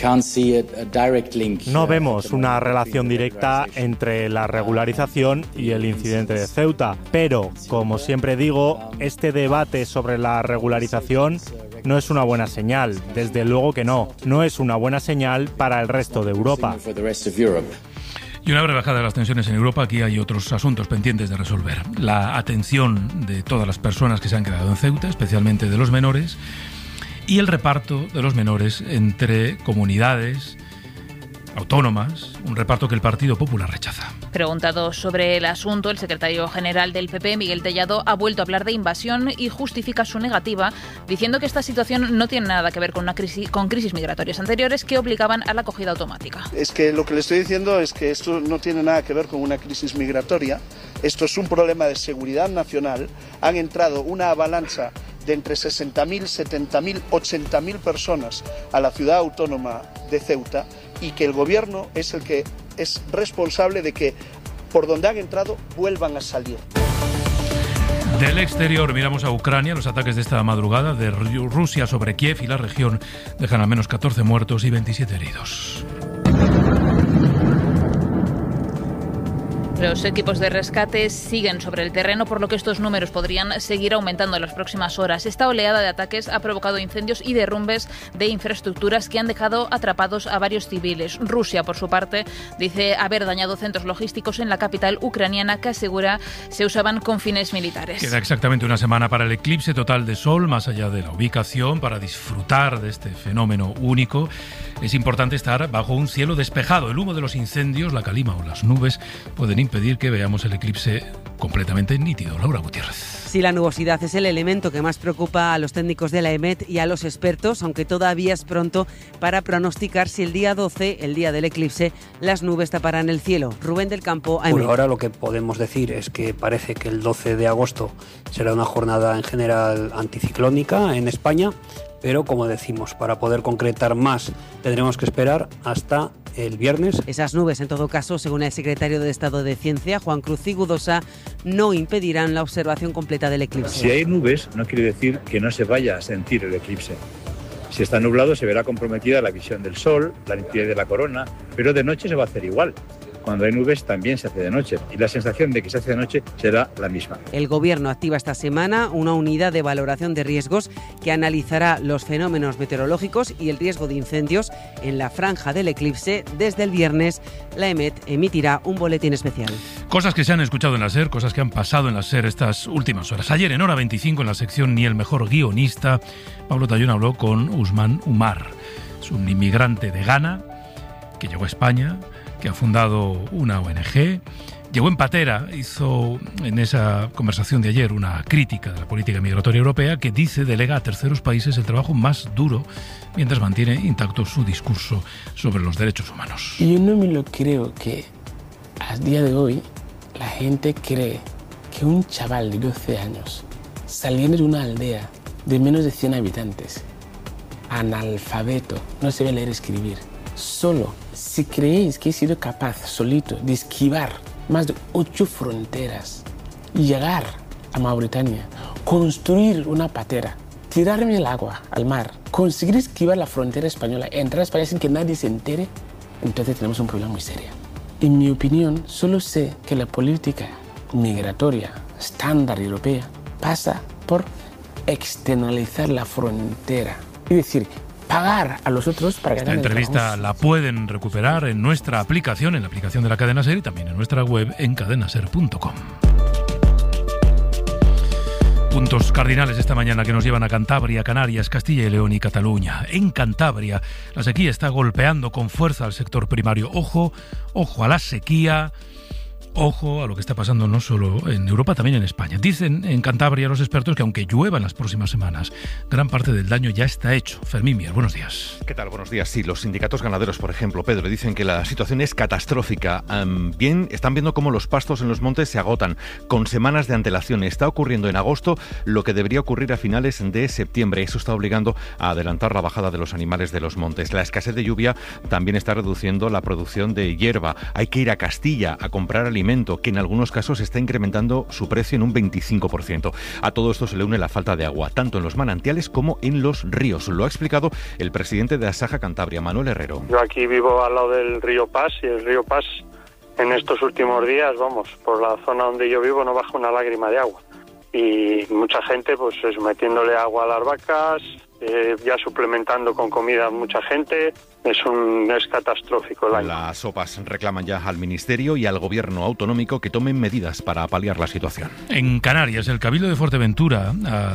No vemos una relación directa entre la regularización y el incidente de Ceuta, pero, como siempre digo, este debate sobre la regularización no es una buena señal, desde luego que no es una buena señal para el resto de Europa. Y una breve bajada de las tensiones en Europa, aquí hay otros asuntos pendientes de resolver. La atención de todas las personas que se han quedado en Ceuta, especialmente de los menores, y el reparto de los menores entre comunidades autónomas, un reparto que el Partido Popular rechaza. Preguntado sobre el asunto, el secretario general del PP, Miguel Tellado, ha vuelto a hablar de invasión y justifica su negativa, diciendo que esta situación no tiene nada que ver con crisis migratorias anteriores que obligaban a la acogida automática. Es que lo que le estoy diciendo es que esto no tiene nada que ver con una crisis migratoria, esto es un problema de seguridad nacional. Han entrado una avalancha de entre 60.000, 70.000, 80.000 personas a la ciudad autónoma de Ceuta, y que el gobierno es el que es responsable de que por donde han entrado vuelvan a salir. Del exterior miramos a Ucrania. Los ataques de esta madrugada de Rusia sobre Kiev y la región dejan al menos 14 muertos y 27 heridos. Los equipos de rescate siguen sobre el terreno, por lo que estos números podrían seguir aumentando en las próximas horas. Esta oleada de ataques ha provocado incendios y derrumbes de infraestructuras que han dejado atrapados a varios civiles. Rusia, por su parte, dice haber dañado centros logísticos en la capital ucraniana que asegura se usaban con fines militares. Queda exactamente una semana para el eclipse total de sol, más allá de la ubicación, para disfrutar de este fenómeno único. Es importante estar bajo un cielo despejado. El humo de los incendios, la calima o las nubes pueden impedir que veamos el eclipse completamente nítido. Laura Gutiérrez. Sí, la nubosidad es el elemento que más preocupa a los técnicos de la EMET y a los expertos, aunque todavía es pronto para pronosticar si el día 12, el día del eclipse, las nubes taparán el cielo. Rubén del Campo, EMET. Bueno, ahora lo que podemos decir es que parece que el 12 de agosto será una jornada en general anticiclónica en España, pero como decimos, para poder concretar más tendremos que esperar hasta el viernes. Esas nubes, en todo caso, según el secretario de Estado de Ciencia, Juan Cruz Cigudosa, no impedirán la observación completa del eclipse. Si hay nubes, no quiere decir que no se vaya a sentir el eclipse. Si está nublado, se verá comprometida la visión del sol, la nitidez de la corona, pero de noche se va a hacer igual. Cuando hay nubes también se hace de noche y la sensación de que se hace de noche será la misma. El Gobierno activa esta semana una unidad de valoración de riesgos que analizará los fenómenos meteorológicos y el riesgo de incendios en la franja del eclipse. Desde el viernes, la EMET emitirá un boletín especial. Cosas que se han escuchado en la SER, cosas que han pasado en la SER estas últimas horas. Ayer en Hora 25, en la sección Ni el mejor guionista, Pablo Tallón habló con Usman Umar. Es un inmigrante de Ghana que llegó a España, que ha fundado una ONG, llegó en patera, hizo en esa conversación de ayer una crítica de la política migratoria europea que dice delega a terceros países el trabajo más duro mientras mantiene intacto su discurso sobre los derechos humanos. Yo no me lo creo que a día de hoy la gente cree que un chaval de 12 años saliendo de una aldea de menos de 100 habitantes, analfabeto, no sabe leer y escribir, solo, si creéis que he sido capaz solito de esquivar más de 8 fronteras, llegar a Mauritania, construir una patera, tirarme al agua, al mar, conseguir esquivar la frontera española, entrar a España sin que nadie se entere, entonces tenemos un problema muy serio. En mi opinión, solo sé que la política migratoria estándar europea pasa por externalizar la frontera, es decir, pagar a los otros para que esta entrevista la pueden recuperar en nuestra aplicación, en la aplicación de la Cadena SER y también en nuestra web en cadenaser.com. Puntos cardinales esta mañana que nos llevan a Cantabria, Canarias, Castilla y León y Cataluña. En Cantabria, la sequía está golpeando con fuerza al sector primario. Ojo a la sequía. Ojo a lo que está pasando no solo en Europa, también en España. Dicen en Cantabria los expertos que aunque llueva en las próximas semanas, gran parte del daño ya está hecho. Fermín Mier, buenos días. ¿Qué tal? Buenos días. Sí, los sindicatos ganaderos, por ejemplo, Pedro, dicen que la situación es catastrófica. Están viendo cómo los pastos en los montes se agotan con semanas de antelación. Está ocurriendo en agosto lo que debería ocurrir a finales de septiembre. Eso está obligando a adelantar la bajada de los animales de los montes. La escasez de lluvia también está reduciendo la producción de hierba. Hay que ir a Castilla a comprar alimentos, que en algunos casos está incrementando su precio en un 25%. A todo esto se le une la falta de agua, tanto en los manantiales como en los ríos. Lo ha explicado el presidente de Asaja Cantabria, Manuel Herrero. Yo aquí vivo al lado del río Pas, y el río Pas en estos últimos días, por la zona donde yo vivo no baja una lágrima de agua. Y mucha gente pues metiéndole agua a las vacas, ya suplementando con comida a mucha gente. Es catastrófico el año. Las OPAs reclaman ya al Ministerio y al Gobierno autonómico que tomen medidas para paliar la situación. En Canarias, el Cabildo de Fuerteventura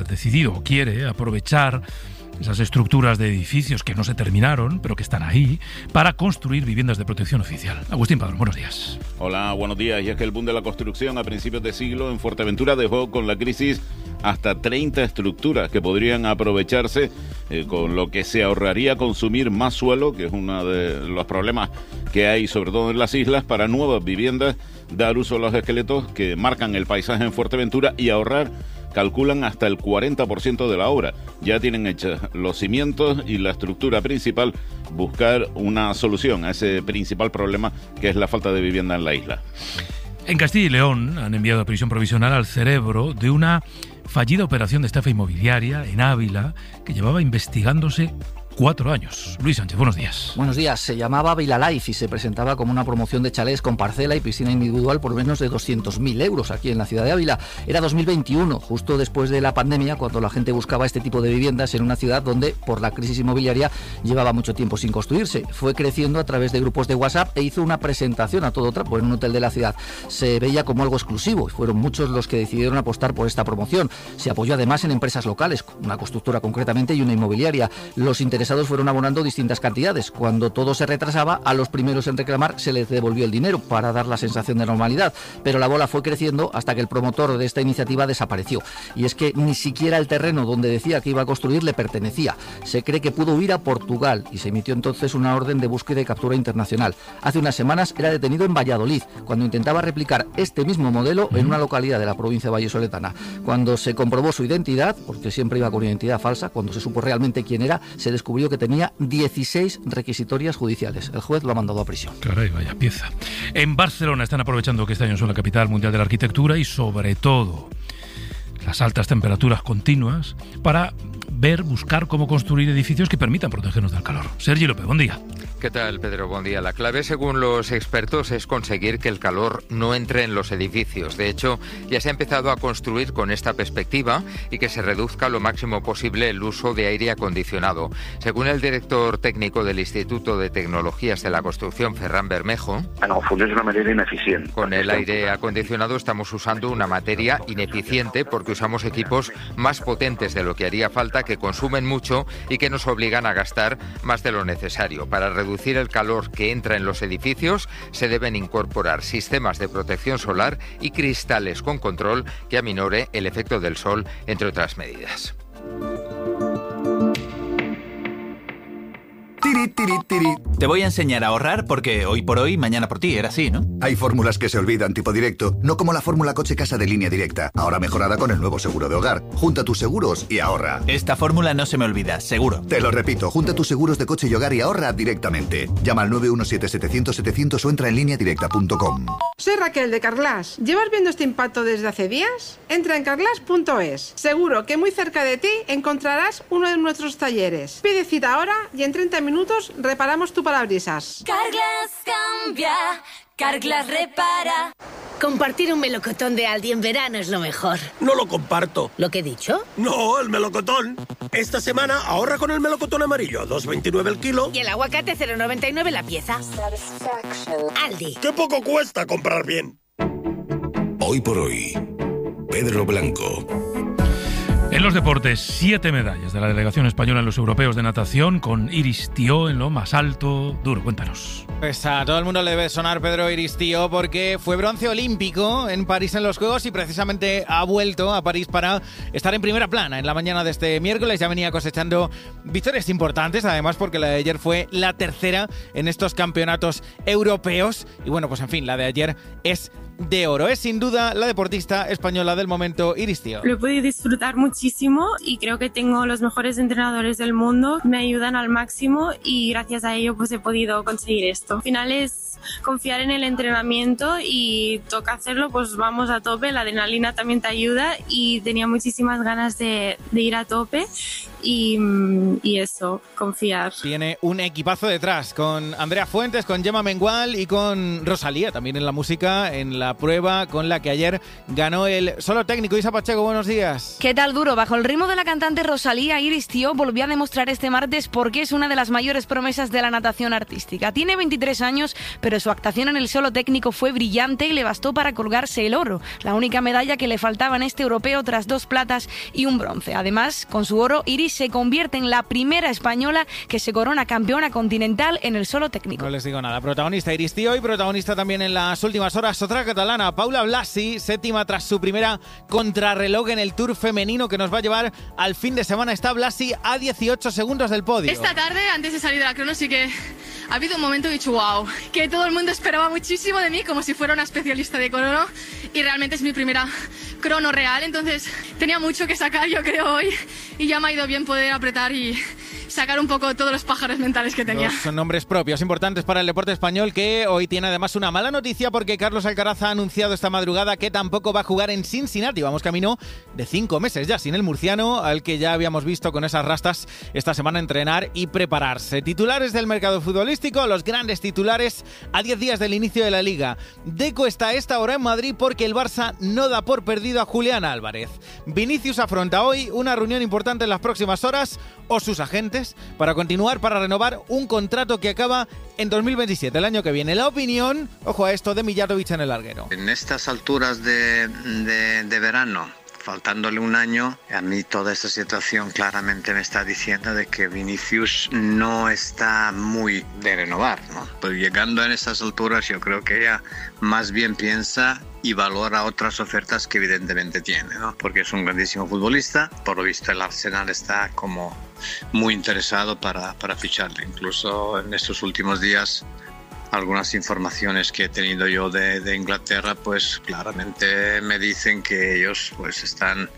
quiere aprovechar esas estructuras de edificios que no se terminaron, pero que están ahí, para construir viviendas de protección oficial. Agustín Padrón, buenos días. Hola, buenos días. Y es que el boom de la construcción a principios de siglo en Fuerteventura dejó con la crisis hasta 30 estructuras que podrían aprovecharse, con lo que se ahorraría consumir más suelo, que es uno de los problemas que hay sobre todo en las islas, para nuevas viviendas, dar uso a los esqueletos que marcan el paisaje en Fuerteventura y ahorrar, calculan, hasta el 40% de la obra. Ya tienen hechos los cimientos y la estructura principal, buscar una solución a ese principal problema que es la falta de vivienda en la isla. En Castilla y León han enviado a prisión provisional al cerebro de una fallida operación de estafa inmobiliaria en Ávila que llevaba investigándose 4 años. Luis Sánchez, buenos días. Buenos días. Se llamaba Vila Life y se presentaba como una promoción de chalés con parcela y piscina individual por menos de 200.000 euros aquí en la ciudad de Ávila. Era 2021, justo después de la pandemia, cuando la gente buscaba este tipo de viviendas en una ciudad donde, por la crisis inmobiliaria, llevaba mucho tiempo sin construirse. Fue creciendo a través de grupos de WhatsApp e hizo una presentación a todo trapo en un hotel de la ciudad. Se veía como algo exclusivo y fueron muchos los que decidieron apostar por esta promoción. Se apoyó además en empresas locales, una constructora concretamente y una inmobiliaria. Los interesados fueron abonando distintas cantidades. Cuando todo se retrasaba, a los primeros en reclamar se les devolvió el dinero para dar la sensación de normalidad, pero la bola fue creciendo hasta que el promotor de esta iniciativa desapareció. Y es que ni siquiera el terreno donde decía que iba a construir le pertenecía. Se cree que pudo huir a Portugal y se emitió entonces una orden de búsqueda y captura internacional. Hace unas semanas era detenido en Valladolid cuando intentaba replicar este mismo modelo en una localidad de la provincia vallisoletana. Cuando se comprobó su identidad, porque siempre iba con identidad falsa, cuando se supo realmente quién era, se descubrió que tenía 16 requisitorias judiciales. El juez lo ha mandado a prisión. Caray, vaya pieza. En Barcelona están aprovechando que este año son la capital mundial de la arquitectura y sobre todo las altas temperaturas continuas para buscar cómo construir edificios que permitan protegernos del calor. Sergi López, buen día. ¿Qué tal, Pedro? Buen día. La clave, según los expertos, es conseguir que el calor no entre en los edificios. De hecho, ya se ha empezado a construir con esta perspectiva y que se reduzca lo máximo posible el uso de aire acondicionado. Según el director técnico del Instituto de Tecnologías de la Construcción, Ferran Bermejo, es una manera ineficiente. Con el aire acondicionado estamos usando una materia ineficiente porque usamos equipos más potentes de lo que haría falta, que consumen mucho y que nos obligan a gastar más de lo necesario. Para reducir el calor que entra en los edificios, se deben incorporar sistemas de protección solar y cristales con control que aminore el efecto del sol, entre otras medidas. Te voy a enseñar a ahorrar porque hoy por hoy, mañana por ti, era así, ¿no? Hay fórmulas que se olvidan, tipo directo, no como la fórmula coche-casa de Línea Directa, ahora mejorada con el nuevo seguro de hogar. Junta tus seguros y ahorra. Esta fórmula no se me olvida, seguro. Te lo repito, junta tus seguros de coche y hogar y ahorra directamente. Llama al 917-700-700 o entra en lineadirecta.com. Soy Raquel de Carglass. ¿Llevas viendo este impacto desde hace días? Entra en carglass.es. Seguro que muy cerca de ti encontrarás uno de nuestros talleres. Pide cita ahora y en 30 minutos reparamos tu parabrisas. Carglass cambia, Carglass repara. Compartir un melocotón de Aldi en verano es lo mejor. No lo comparto. ¿Lo que he dicho? No, el melocotón. Esta semana ahorra con el melocotón amarillo, 2,29 el kilo. Y el aguacate 0,99 la pieza. Aldi. ¡Qué poco cuesta comprar bien! Hoy por hoy, Pedro Blanco. En los deportes, 7 medallas de la delegación española en los europeos de natación, con Iris Tió en lo más alto. Duro, cuéntanos. Pues a todo el mundo le debe sonar Pedro Iris Tió porque fue bronce olímpico en París en los Juegos y precisamente ha vuelto a París para estar en primera plana en la mañana de este miércoles. Ya venía cosechando victorias importantes, además porque la de ayer fue la tercera en estos campeonatos europeos. Y bueno, pues en fin, la de ayer es de oro. Es sin duda la deportista española del momento, Iris Tió. Lo he podido disfrutar muchísimo y creo que tengo los mejores entrenadores del mundo. Me ayudan al máximo y gracias a ello pues he podido conseguir esto. Al final es confiar en el entrenamiento y toca hacerlo, pues vamos a tope. La adrenalina también te ayuda y tenía muchísimas ganas de ir a tope y eso, confiar. Tiene un equipazo detrás con Andrea Fuentes, con Gemma Mengual y con Rosalía también en la música, en la prueba con la que ayer ganó el solo técnico. Isa Pacheco, buenos días. ¿Qué tal, Duro? Bajo el ritmo de la cantante Rosalía, Iris Tió volvió a demostrar este martes por qué es una de las mayores promesas de la natación artística. Tiene 23 años, pero su actuación en el solo técnico fue brillante y le bastó para colgarse el oro, la única medalla que le faltaba en este europeo tras 2 platas y un bronce. Además, con su oro, Iris se convierte en la primera española que se corona campeona continental en el solo técnico. No les digo nada. Protagonista Iris Tió y protagonista también en las últimas horas otra catalana, Paula Blasi, séptima tras su primera contrarreloj en el Tour femenino que nos va a llevar al fin de semana. Está Blasi a 18 segundos del podio. Esta tarde, antes de salir de la crono, sí que ha habido un momento que he dicho wow, que todo el mundo esperaba muchísimo de mí, como si fuera una especialista de crono, y realmente es mi primera crono real, entonces tenía mucho que sacar, yo creo, hoy, y ya me ha ido bien poder apretar y sacar un poco todos los pájaros mentales que tenía. Son nombres propios importantes para el deporte español, que hoy tiene además una mala noticia porque Carlos Alcaraz ha anunciado esta madrugada que tampoco va a jugar en Cincinnati. Vamos camino de 5 meses ya sin el murciano, al que ya habíamos visto con esas rastas esta semana entrenar y prepararse. Titulares del mercado futbolístico, los grandes titulares a 10 días del inicio de la Liga. Deco está a esta hora en Madrid porque el Barça no da por perdido a Julián Álvarez. Vinicius afronta hoy una reunión importante en las próximas horas, o sus agentes, para continuar, para renovar un contrato que acaba en 2027, el año que viene. La opinión, ojo a esto, de Mijatovic en el larguero. En estas alturas de verano, faltándole un año, a mí toda esta situación claramente me está diciendo de que Vinicius no está muy de renovar, ¿no? Pues llegando a estas alturas yo creo que ella más bien piensa y valora otras ofertas que evidentemente tiene, ¿no? Porque es un grandísimo futbolista. Por lo visto el Arsenal está como muy interesado para ficharle. Incluso en estos últimos días algunas informaciones que he tenido yo de Inglaterra, pues claramente me dicen que ellos pues están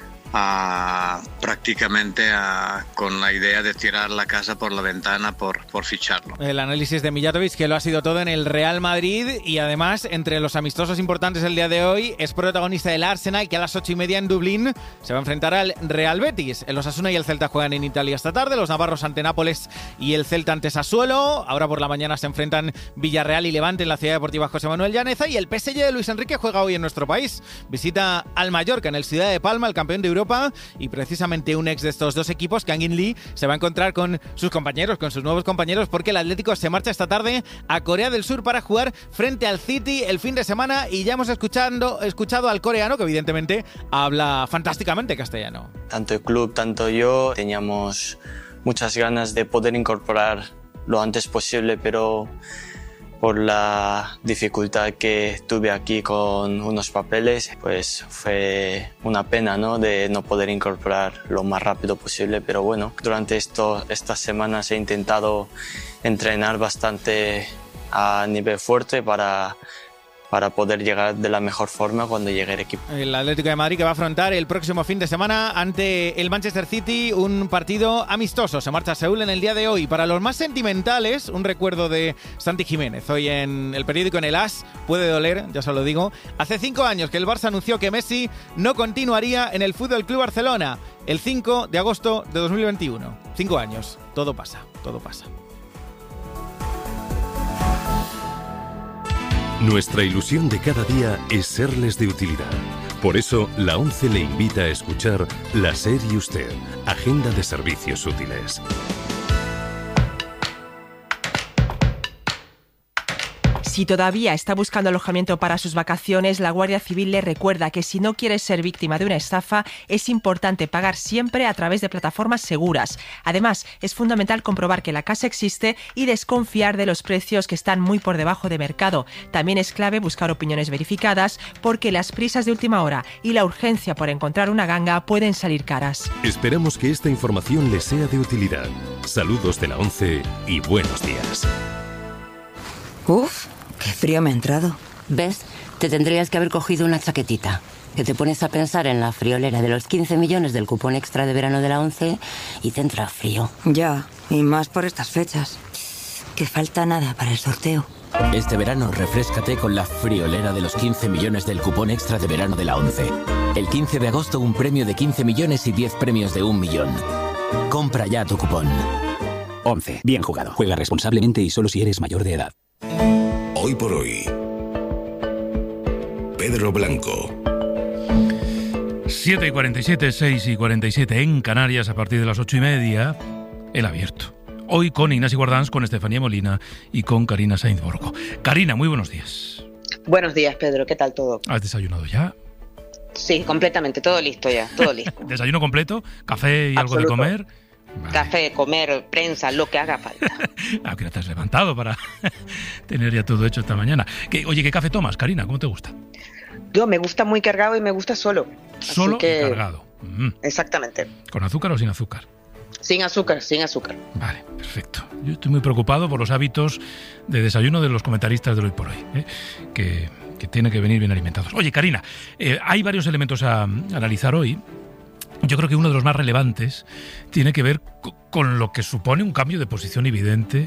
prácticamente con la idea de tirar la casa por la ventana por ficharlo. El análisis de Mijatovic, que lo ha sido todo en el Real Madrid, y además entre los amistosos importantes el día de hoy es protagonista del Arsenal, que a las 8:30 en Dublín se va a enfrentar al Real Betis. El Osasuna y el Celta juegan en Italia esta tarde, los navarros ante Nápoles y el Celta ante Sassuolo. Ahora por la mañana se enfrentan Villarreal y Levante en la Ciudad Deportiva José Manuel Llaneza, y el PSG de Luis Enrique juega hoy en nuestro país. Visita al Mallorca en el Ciudad de Palma, el campeón de Europa, y precisamente un ex de estos dos equipos, Kangin Lee, se va a encontrar con sus compañeros, con sus nuevos compañeros, porque el Atlético se marcha esta tarde a Corea del Sur para jugar frente al City el fin de semana, y ya hemos escuchado al coreano, que evidentemente habla fantásticamente castellano. Tanto el club, tanto yo, teníamos muchas ganas de poder incorporar lo antes posible, pero por la dificultad que tuve aquí con unos papeles, pues fue una pena, ¿no?, de no poder incorporar lo más rápido posible. Pero bueno, durante estas semanas he intentado entrenar bastante a nivel fuerte para poder llegar de la mejor forma cuando llegue el equipo. El Atlético de Madrid, que va a afrontar el próximo fin de semana ante el Manchester City un partido amistoso. Se marcha a Seúl en el día de hoy. Para los más sentimentales, un recuerdo de Santi Jiménez. Hoy en el periódico, en el AS, puede doler, ya se lo digo. Hace 5 años que el Barça anunció que Messi no continuaría en el Fútbol Club Barcelona. El 5 de agosto de 2021. 5 años. Todo pasa, todo pasa. Nuestra ilusión de cada día es serles de utilidad. Por eso, la ONCE le invita a escuchar La SER y Usted, Agenda de Servicios Útiles. Si todavía está buscando alojamiento para sus vacaciones, la Guardia Civil le recuerda que si no quiere ser víctima de una estafa, es importante pagar siempre a través de plataformas seguras. Además, es fundamental comprobar que la casa existe y desconfiar de los precios que están muy por debajo de mercado. También es clave buscar opiniones verificadas porque las prisas de última hora y la urgencia por encontrar una ganga pueden salir caras. Esperamos que esta información les sea de utilidad. Saludos de la 11 y buenos días. Uf, qué frío me ha entrado. ¿Ves? Te tendrías que haber cogido una chaquetita. Que te pones a pensar en la friolera de los 15 millones del cupón extra de verano de la 11 y te entra frío. Ya, y más por estas fechas. Que falta nada para el sorteo. Este verano refréscate con la friolera de los 15 millones del cupón extra de verano de la 11. El 15 de agosto un premio de 15 millones y 10 premios de 1 millón. Compra ya tu cupón. 11. Bien jugado. Juega responsablemente y solo si eres mayor de edad. Hoy por hoy. Pedro Blanco. 7:47, 6:47 en Canarias, a partir de las 8:30, El Abierto. Hoy con Ignacio Guardans, con Estefanía Molina y con Karina Sainz Borgo. Karina, muy buenos días. Buenos días, Pedro. ¿Qué tal todo? ¿Has desayunado ya? Sí, completamente. Todo listo ya. Todo listo. ¿Desayuno completo? ¿Café y algo de comer? Vale. Café, comer, prensa, lo que haga falta. ¿A qué hora te has levantado para tener ya todo hecho esta mañana? Oye, ¿qué café tomas, Karina? ¿Cómo te gusta? Yo me gusta muy cargado y me gusta solo. ¿Solo y cargado? Exactamente. ¿Con azúcar o sin azúcar? Sin azúcar, sin azúcar. Vale, perfecto. Yo estoy muy preocupado por los hábitos de desayuno de los comentaristas de Hoy por Hoy, que tienen que venir bien alimentados. Oye, Karina, hay varios elementos a analizar hoy. Yo creo que uno de los más relevantes tiene que ver con lo que supone un cambio de posición evidente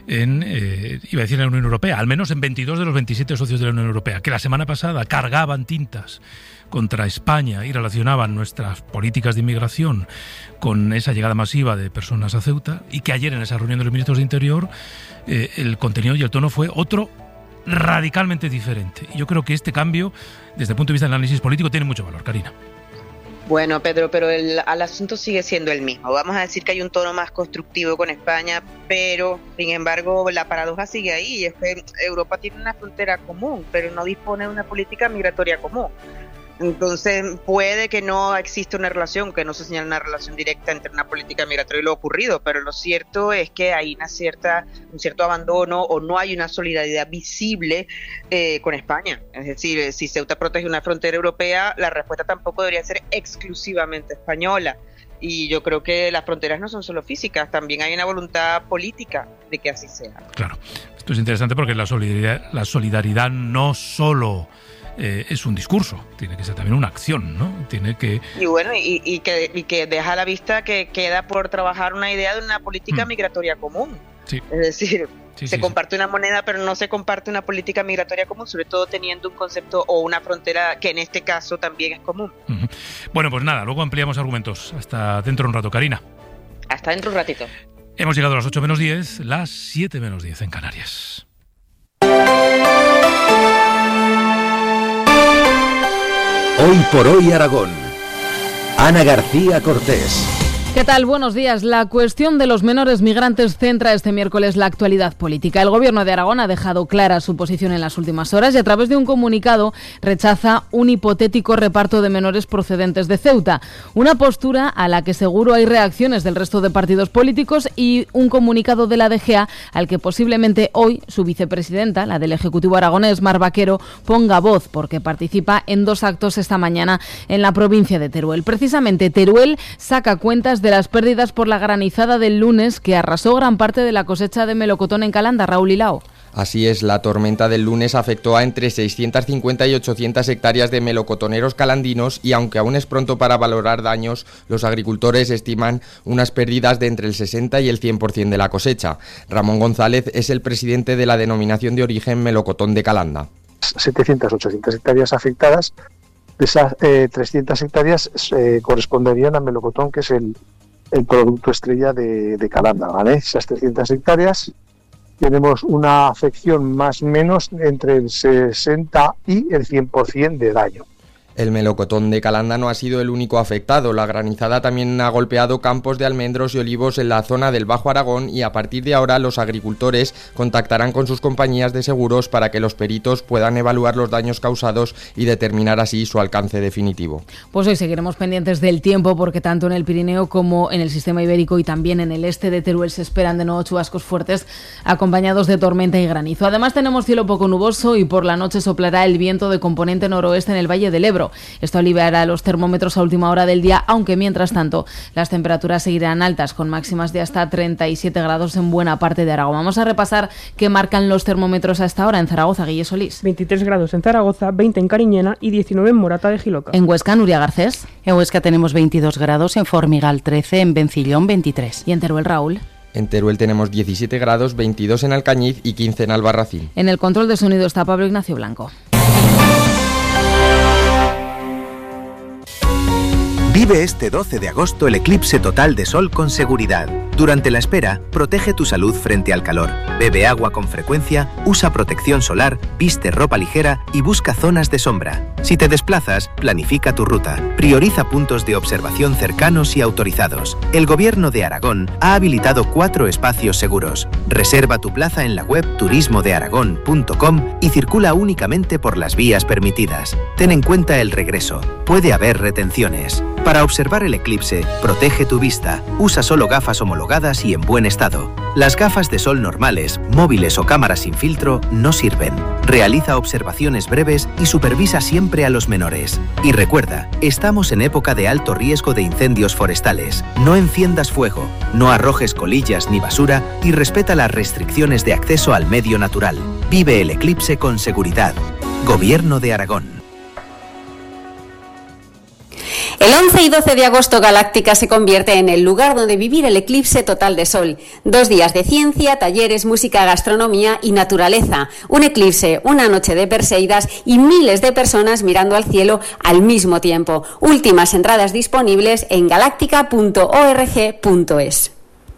iba a decir, en la Unión Europea, al menos en 22 de los 27 socios de la Unión Europea, que la semana pasada cargaban tintas contra España y relacionaban nuestras políticas de inmigración con esa llegada masiva de personas a Ceuta, y que ayer en esa reunión de los ministros de Interior el contenido y el tono fue otro radicalmente diferente. Y yo creo que este cambio, desde el punto de vista del análisis político, tiene mucho valor, Karina. Bueno, Pedro, pero el asunto sigue siendo el mismo. Vamos a decir que hay un tono más constructivo con España, pero, sin embargo, la paradoja sigue ahí. Y es que Europa tiene una frontera común, pero no dispone de una política migratoria común. Entonces, puede que no exista una relación, que no se señale una relación directa entre una política migratoria y lo ocurrido, pero lo cierto es que hay un cierto abandono, o no hay una solidaridad visible con España. Es decir, si Ceuta protege una frontera europea, la respuesta tampoco debería ser exclusivamente española. Y yo creo que las fronteras no son solo físicas, también hay una voluntad política de que así sea. Claro, esto es interesante porque la solidaridad no solo es un discurso, tiene que ser también una acción, ¿no? Tiene que... Y bueno, y que deja a la vista que queda por trabajar una idea de una política migratoria común. Sí. Es decir, se comparte una moneda, pero no se comparte una política migratoria común, sobre todo teniendo un concepto o una frontera que en este caso también es común. Uh-huh. Bueno, pues nada, luego ampliamos argumentos. Hasta dentro de un rato, Karina. Hasta dentro de un ratito. Hemos llegado a las 8 menos 10, las 7 menos 10 en Canarias. Hoy por hoy Aragón. Ana García Cortés. ¿Qué tal? Buenos días. La cuestión de los menores migrantes centra este miércoles la actualidad política. El Gobierno de Aragón ha dejado clara su posición en las últimas horas y a través de un comunicado rechaza un hipotético reparto de menores procedentes de Ceuta. Una postura a la que seguro hay reacciones del resto de partidos políticos y un comunicado de la DGA al que posiblemente hoy su vicepresidenta, la del Ejecutivo aragonés, Mar Vaquero, ponga voz porque participa en 2 actos esta mañana en la provincia de Teruel. Precisamente Teruel saca cuentas de las pérdidas por la granizada del lunes que arrasó gran parte de la cosecha de melocotón en Calanda. Raúl Hilao. Así es, la tormenta del lunes afectó a entre 650 y 800 hectáreas de melocotoneros calandinos y aunque aún es pronto para valorar daños, los agricultores estiman unas pérdidas de entre el 60 y el 100% de la cosecha. Ramón González es el presidente de la denominación de origen melocotón de Calanda. 700, 800 hectáreas afectadas, de esas 300 hectáreas corresponderían a melocotón, que es el producto estrella de Calanda, ¿vale? Esas 300 hectáreas tenemos una afección más o menos entre el 60 y el 100% de daño. El melocotón de Calanda no ha sido el único afectado. La granizada también ha golpeado campos de almendros y olivos en la zona del Bajo Aragón y a partir de ahora los agricultores contactarán con sus compañías de seguros para que los peritos puedan evaluar los daños causados y determinar así su alcance definitivo. Pues hoy seguiremos pendientes del tiempo porque tanto en el Pirineo como en el sistema ibérico y también en el este de Teruel se esperan de nuevo chubascos fuertes acompañados de tormenta y granizo. Además tenemos cielo poco nuboso y por la noche soplará el viento de componente noroeste en el Valle del Ebro. Esto aliviará los termómetros a última hora del día, aunque mientras tanto las temperaturas seguirán altas, con máximas de hasta 37 grados en buena parte de Aragón. Vamos a repasar qué marcan los termómetros a esta hora en Zaragoza, Guille Solís. 23 grados en Zaragoza, 20 en Cariñena y 19 en Morata de Jiloca. En Huesca, Nuria Garcés. En Huesca tenemos 22 grados, en Formigal 13, en Bencillón 23. Y en Teruel, Raúl. En Teruel tenemos 17 grados, 22 en Alcañiz y 15 en Albarracín. En el control de sonido está Pablo Ignacio Blanco. Vive este 12 de agosto el eclipse total de sol con seguridad. Durante la espera, protege tu salud frente al calor. Bebe agua con frecuencia, usa protección solar, viste ropa ligera y busca zonas de sombra. Si te desplazas, planifica tu ruta. Prioriza puntos de observación cercanos y autorizados. El Gobierno de Aragón ha habilitado 4 espacios seguros. Reserva tu plaza en la web turismodearagón.com y circula únicamente por las vías permitidas. Ten en cuenta el regreso. Puede haber retenciones. Para observar el eclipse, protege tu vista. Usa solo gafas homologadas y en buen estado. Las gafas de sol normales, móviles o cámaras sin filtro no sirven. Realiza observaciones breves y supervisa siempre a los menores. Y recuerda, estamos en época de alto riesgo de incendios forestales. No enciendas fuego, no arrojes colillas ni basura y respeta las restricciones de acceso al medio natural. Vive el eclipse con seguridad. Gobierno de Aragón. El 11 y 12 de agosto Galáctica se convierte en el lugar donde vivir el eclipse total de sol. 2 días de ciencia, talleres, música, gastronomía y naturaleza. Un eclipse, una noche de Perseidas y miles de personas mirando al cielo al mismo tiempo. Últimas entradas disponibles en galáctica.org.es.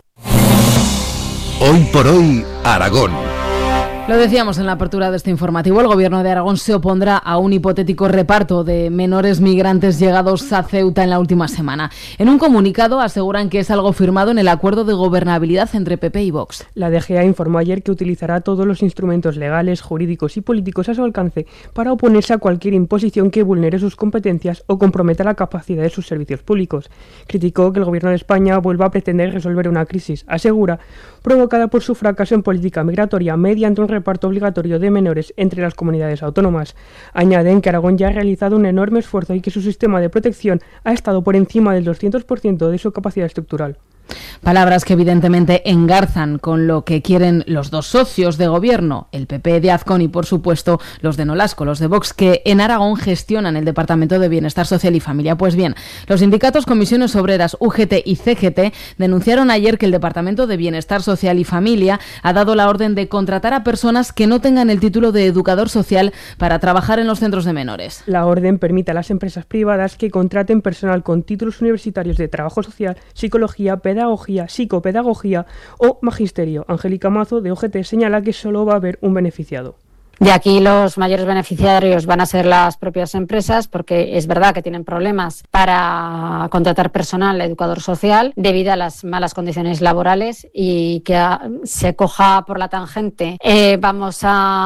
Hoy por hoy, Aragón. Lo decíamos en la apertura de este informativo, el Gobierno de Aragón se opondrá a un hipotético reparto de menores migrantes llegados a Ceuta en la última semana. En un comunicado aseguran que es algo firmado en el acuerdo de gobernabilidad entre PP y Vox. La DGA informó ayer que utilizará todos los instrumentos legales, jurídicos y políticos a su alcance para oponerse a cualquier imposición que vulnere sus competencias o comprometa la capacidad de sus servicios públicos. Criticó que el Gobierno de España vuelva a pretender resolver una crisis, asegura, provocada por su fracaso en política migratoria mediante un reparto obligatorio de menores entre las comunidades autónomas. Añaden que Aragón ya ha realizado un enorme esfuerzo y que su sistema de protección ha estado por encima del 200% de su capacidad estructural. Palabras que evidentemente engarzan con lo que quieren los dos socios de gobierno, el PP de Azcón y por supuesto los de Nolasco, los de Vox, que en Aragón gestionan el Departamento de Bienestar Social y Familia. Pues bien, los sindicatos Comisiones Obreras, UGT y CGT denunciaron ayer que el Departamento de Bienestar Social y Familia ha dado la orden de contratar a personas que no tengan el título de educador social para trabajar en los centros de menores. La orden permite a las empresas privadas que contraten personal con títulos universitarios de trabajo social, psicología, pedagogía, psicopedagogía o magisterio. Angélica Mazo, de UGT, señala que solo va a haber un beneficiado. De aquí los mayores beneficiarios van a ser las propias empresas, porque es verdad que tienen problemas para contratar personal educador social debido a las malas condiciones laborales y que se coja por la tangente. Vamos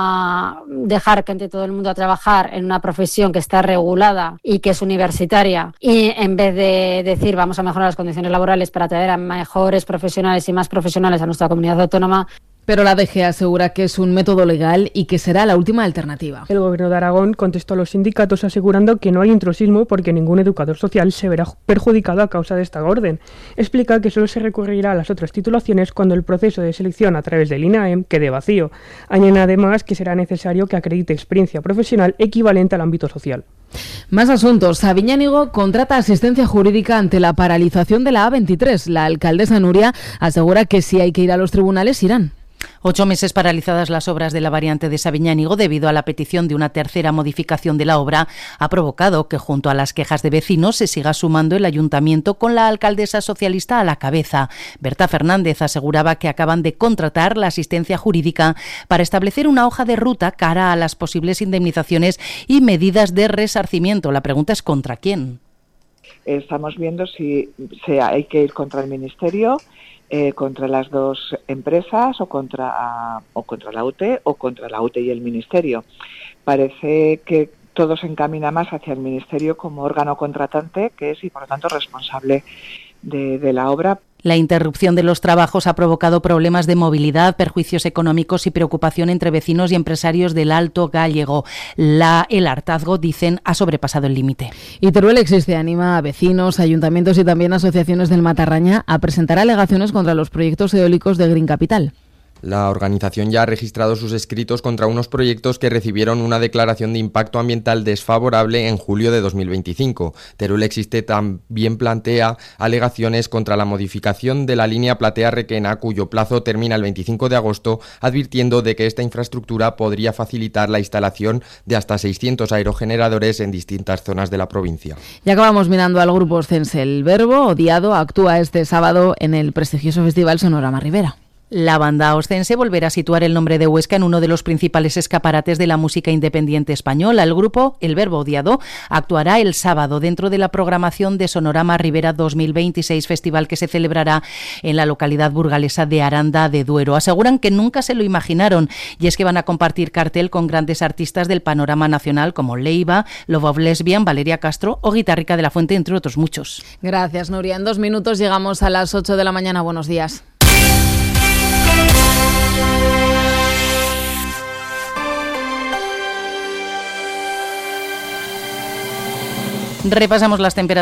a dejar que entre todo el mundo a trabajar en una profesión que está regulada y que es universitaria, y en vez de decir vamos a mejorar las condiciones laborales para traer a mejores profesionales y más profesionales a nuestra comunidad autónoma. Pero la DGA asegura que es un método legal y que será la última alternativa. El Gobierno de Aragón contestó a los sindicatos asegurando que no hay intrusismo porque ningún educador social se verá perjudicado a causa de esta orden. Explica que solo se recurrirá a las otras titulaciones cuando el proceso de selección a través del INAEM quede vacío. Añade además que será necesario que acredite experiencia profesional equivalente al ámbito social. Más asuntos. Sabiñánigo contrata asistencia jurídica ante la paralización de la A23. La alcaldesa Nuria asegura que si hay que ir a los tribunales, irán. 8 meses paralizadas las obras de la variante de Sabiñánigo debido a la petición de una tercera modificación de la obra ha provocado que junto a las quejas de vecinos se siga sumando el ayuntamiento con la alcaldesa socialista a la cabeza. Berta Fernández aseguraba que acaban de contratar la asistencia jurídica para establecer una hoja de ruta cara a las posibles indemnizaciones y medidas de resarcimiento. La pregunta es ¿contra quién? Estamos viendo si hay que ir contra el Ministerio, contra las dos empresas o contra la UTE o contra la UTE y el Ministerio. Parece que todo se encamina más hacia el Ministerio como órgano contratante, que es y por lo tanto responsable de la obra. La interrupción de los trabajos ha provocado problemas de movilidad, perjuicios económicos y preocupación entre vecinos y empresarios del Alto Gállego. El hartazgo, dicen, ha sobrepasado el límite. Y Teruel Existe anima a vecinos, ayuntamientos y también asociaciones del Matarraña a presentar alegaciones contra los proyectos eólicos de Green Capital. La organización ya ha registrado sus escritos contra unos proyectos que recibieron una declaración de impacto ambiental desfavorable en julio de 2025. Teruel Existe también plantea alegaciones contra la modificación de la línea Platea-Requena, cuyo plazo termina el 25 de agosto, advirtiendo de que esta infraestructura podría facilitar la instalación de hasta 600 aerogeneradores en distintas zonas de la provincia. Y acabamos mirando al grupo oscense. El Verbo, odiado, actúa este sábado en el prestigioso festival Sonorama Ribera. La banda oscense volverá a situar el nombre de Huesca en uno de los principales escaparates de la música independiente española. El grupo, El Verbo Odiado, actuará el sábado dentro de la programación de Sonorama Ribera 2026, festival que se celebrará en la localidad burgalesa de Aranda de Duero. Aseguran que nunca se lo imaginaron, y es que van a compartir cartel con grandes artistas del panorama nacional como Leiva, Love of Lesbian, Valeria Castro o Guitarrica de la Fuente, entre otros muchos. Gracias, Nuria. En 2 minutos llegamos a las 8 de la mañana. Buenos días. Repasamos las temperaturas.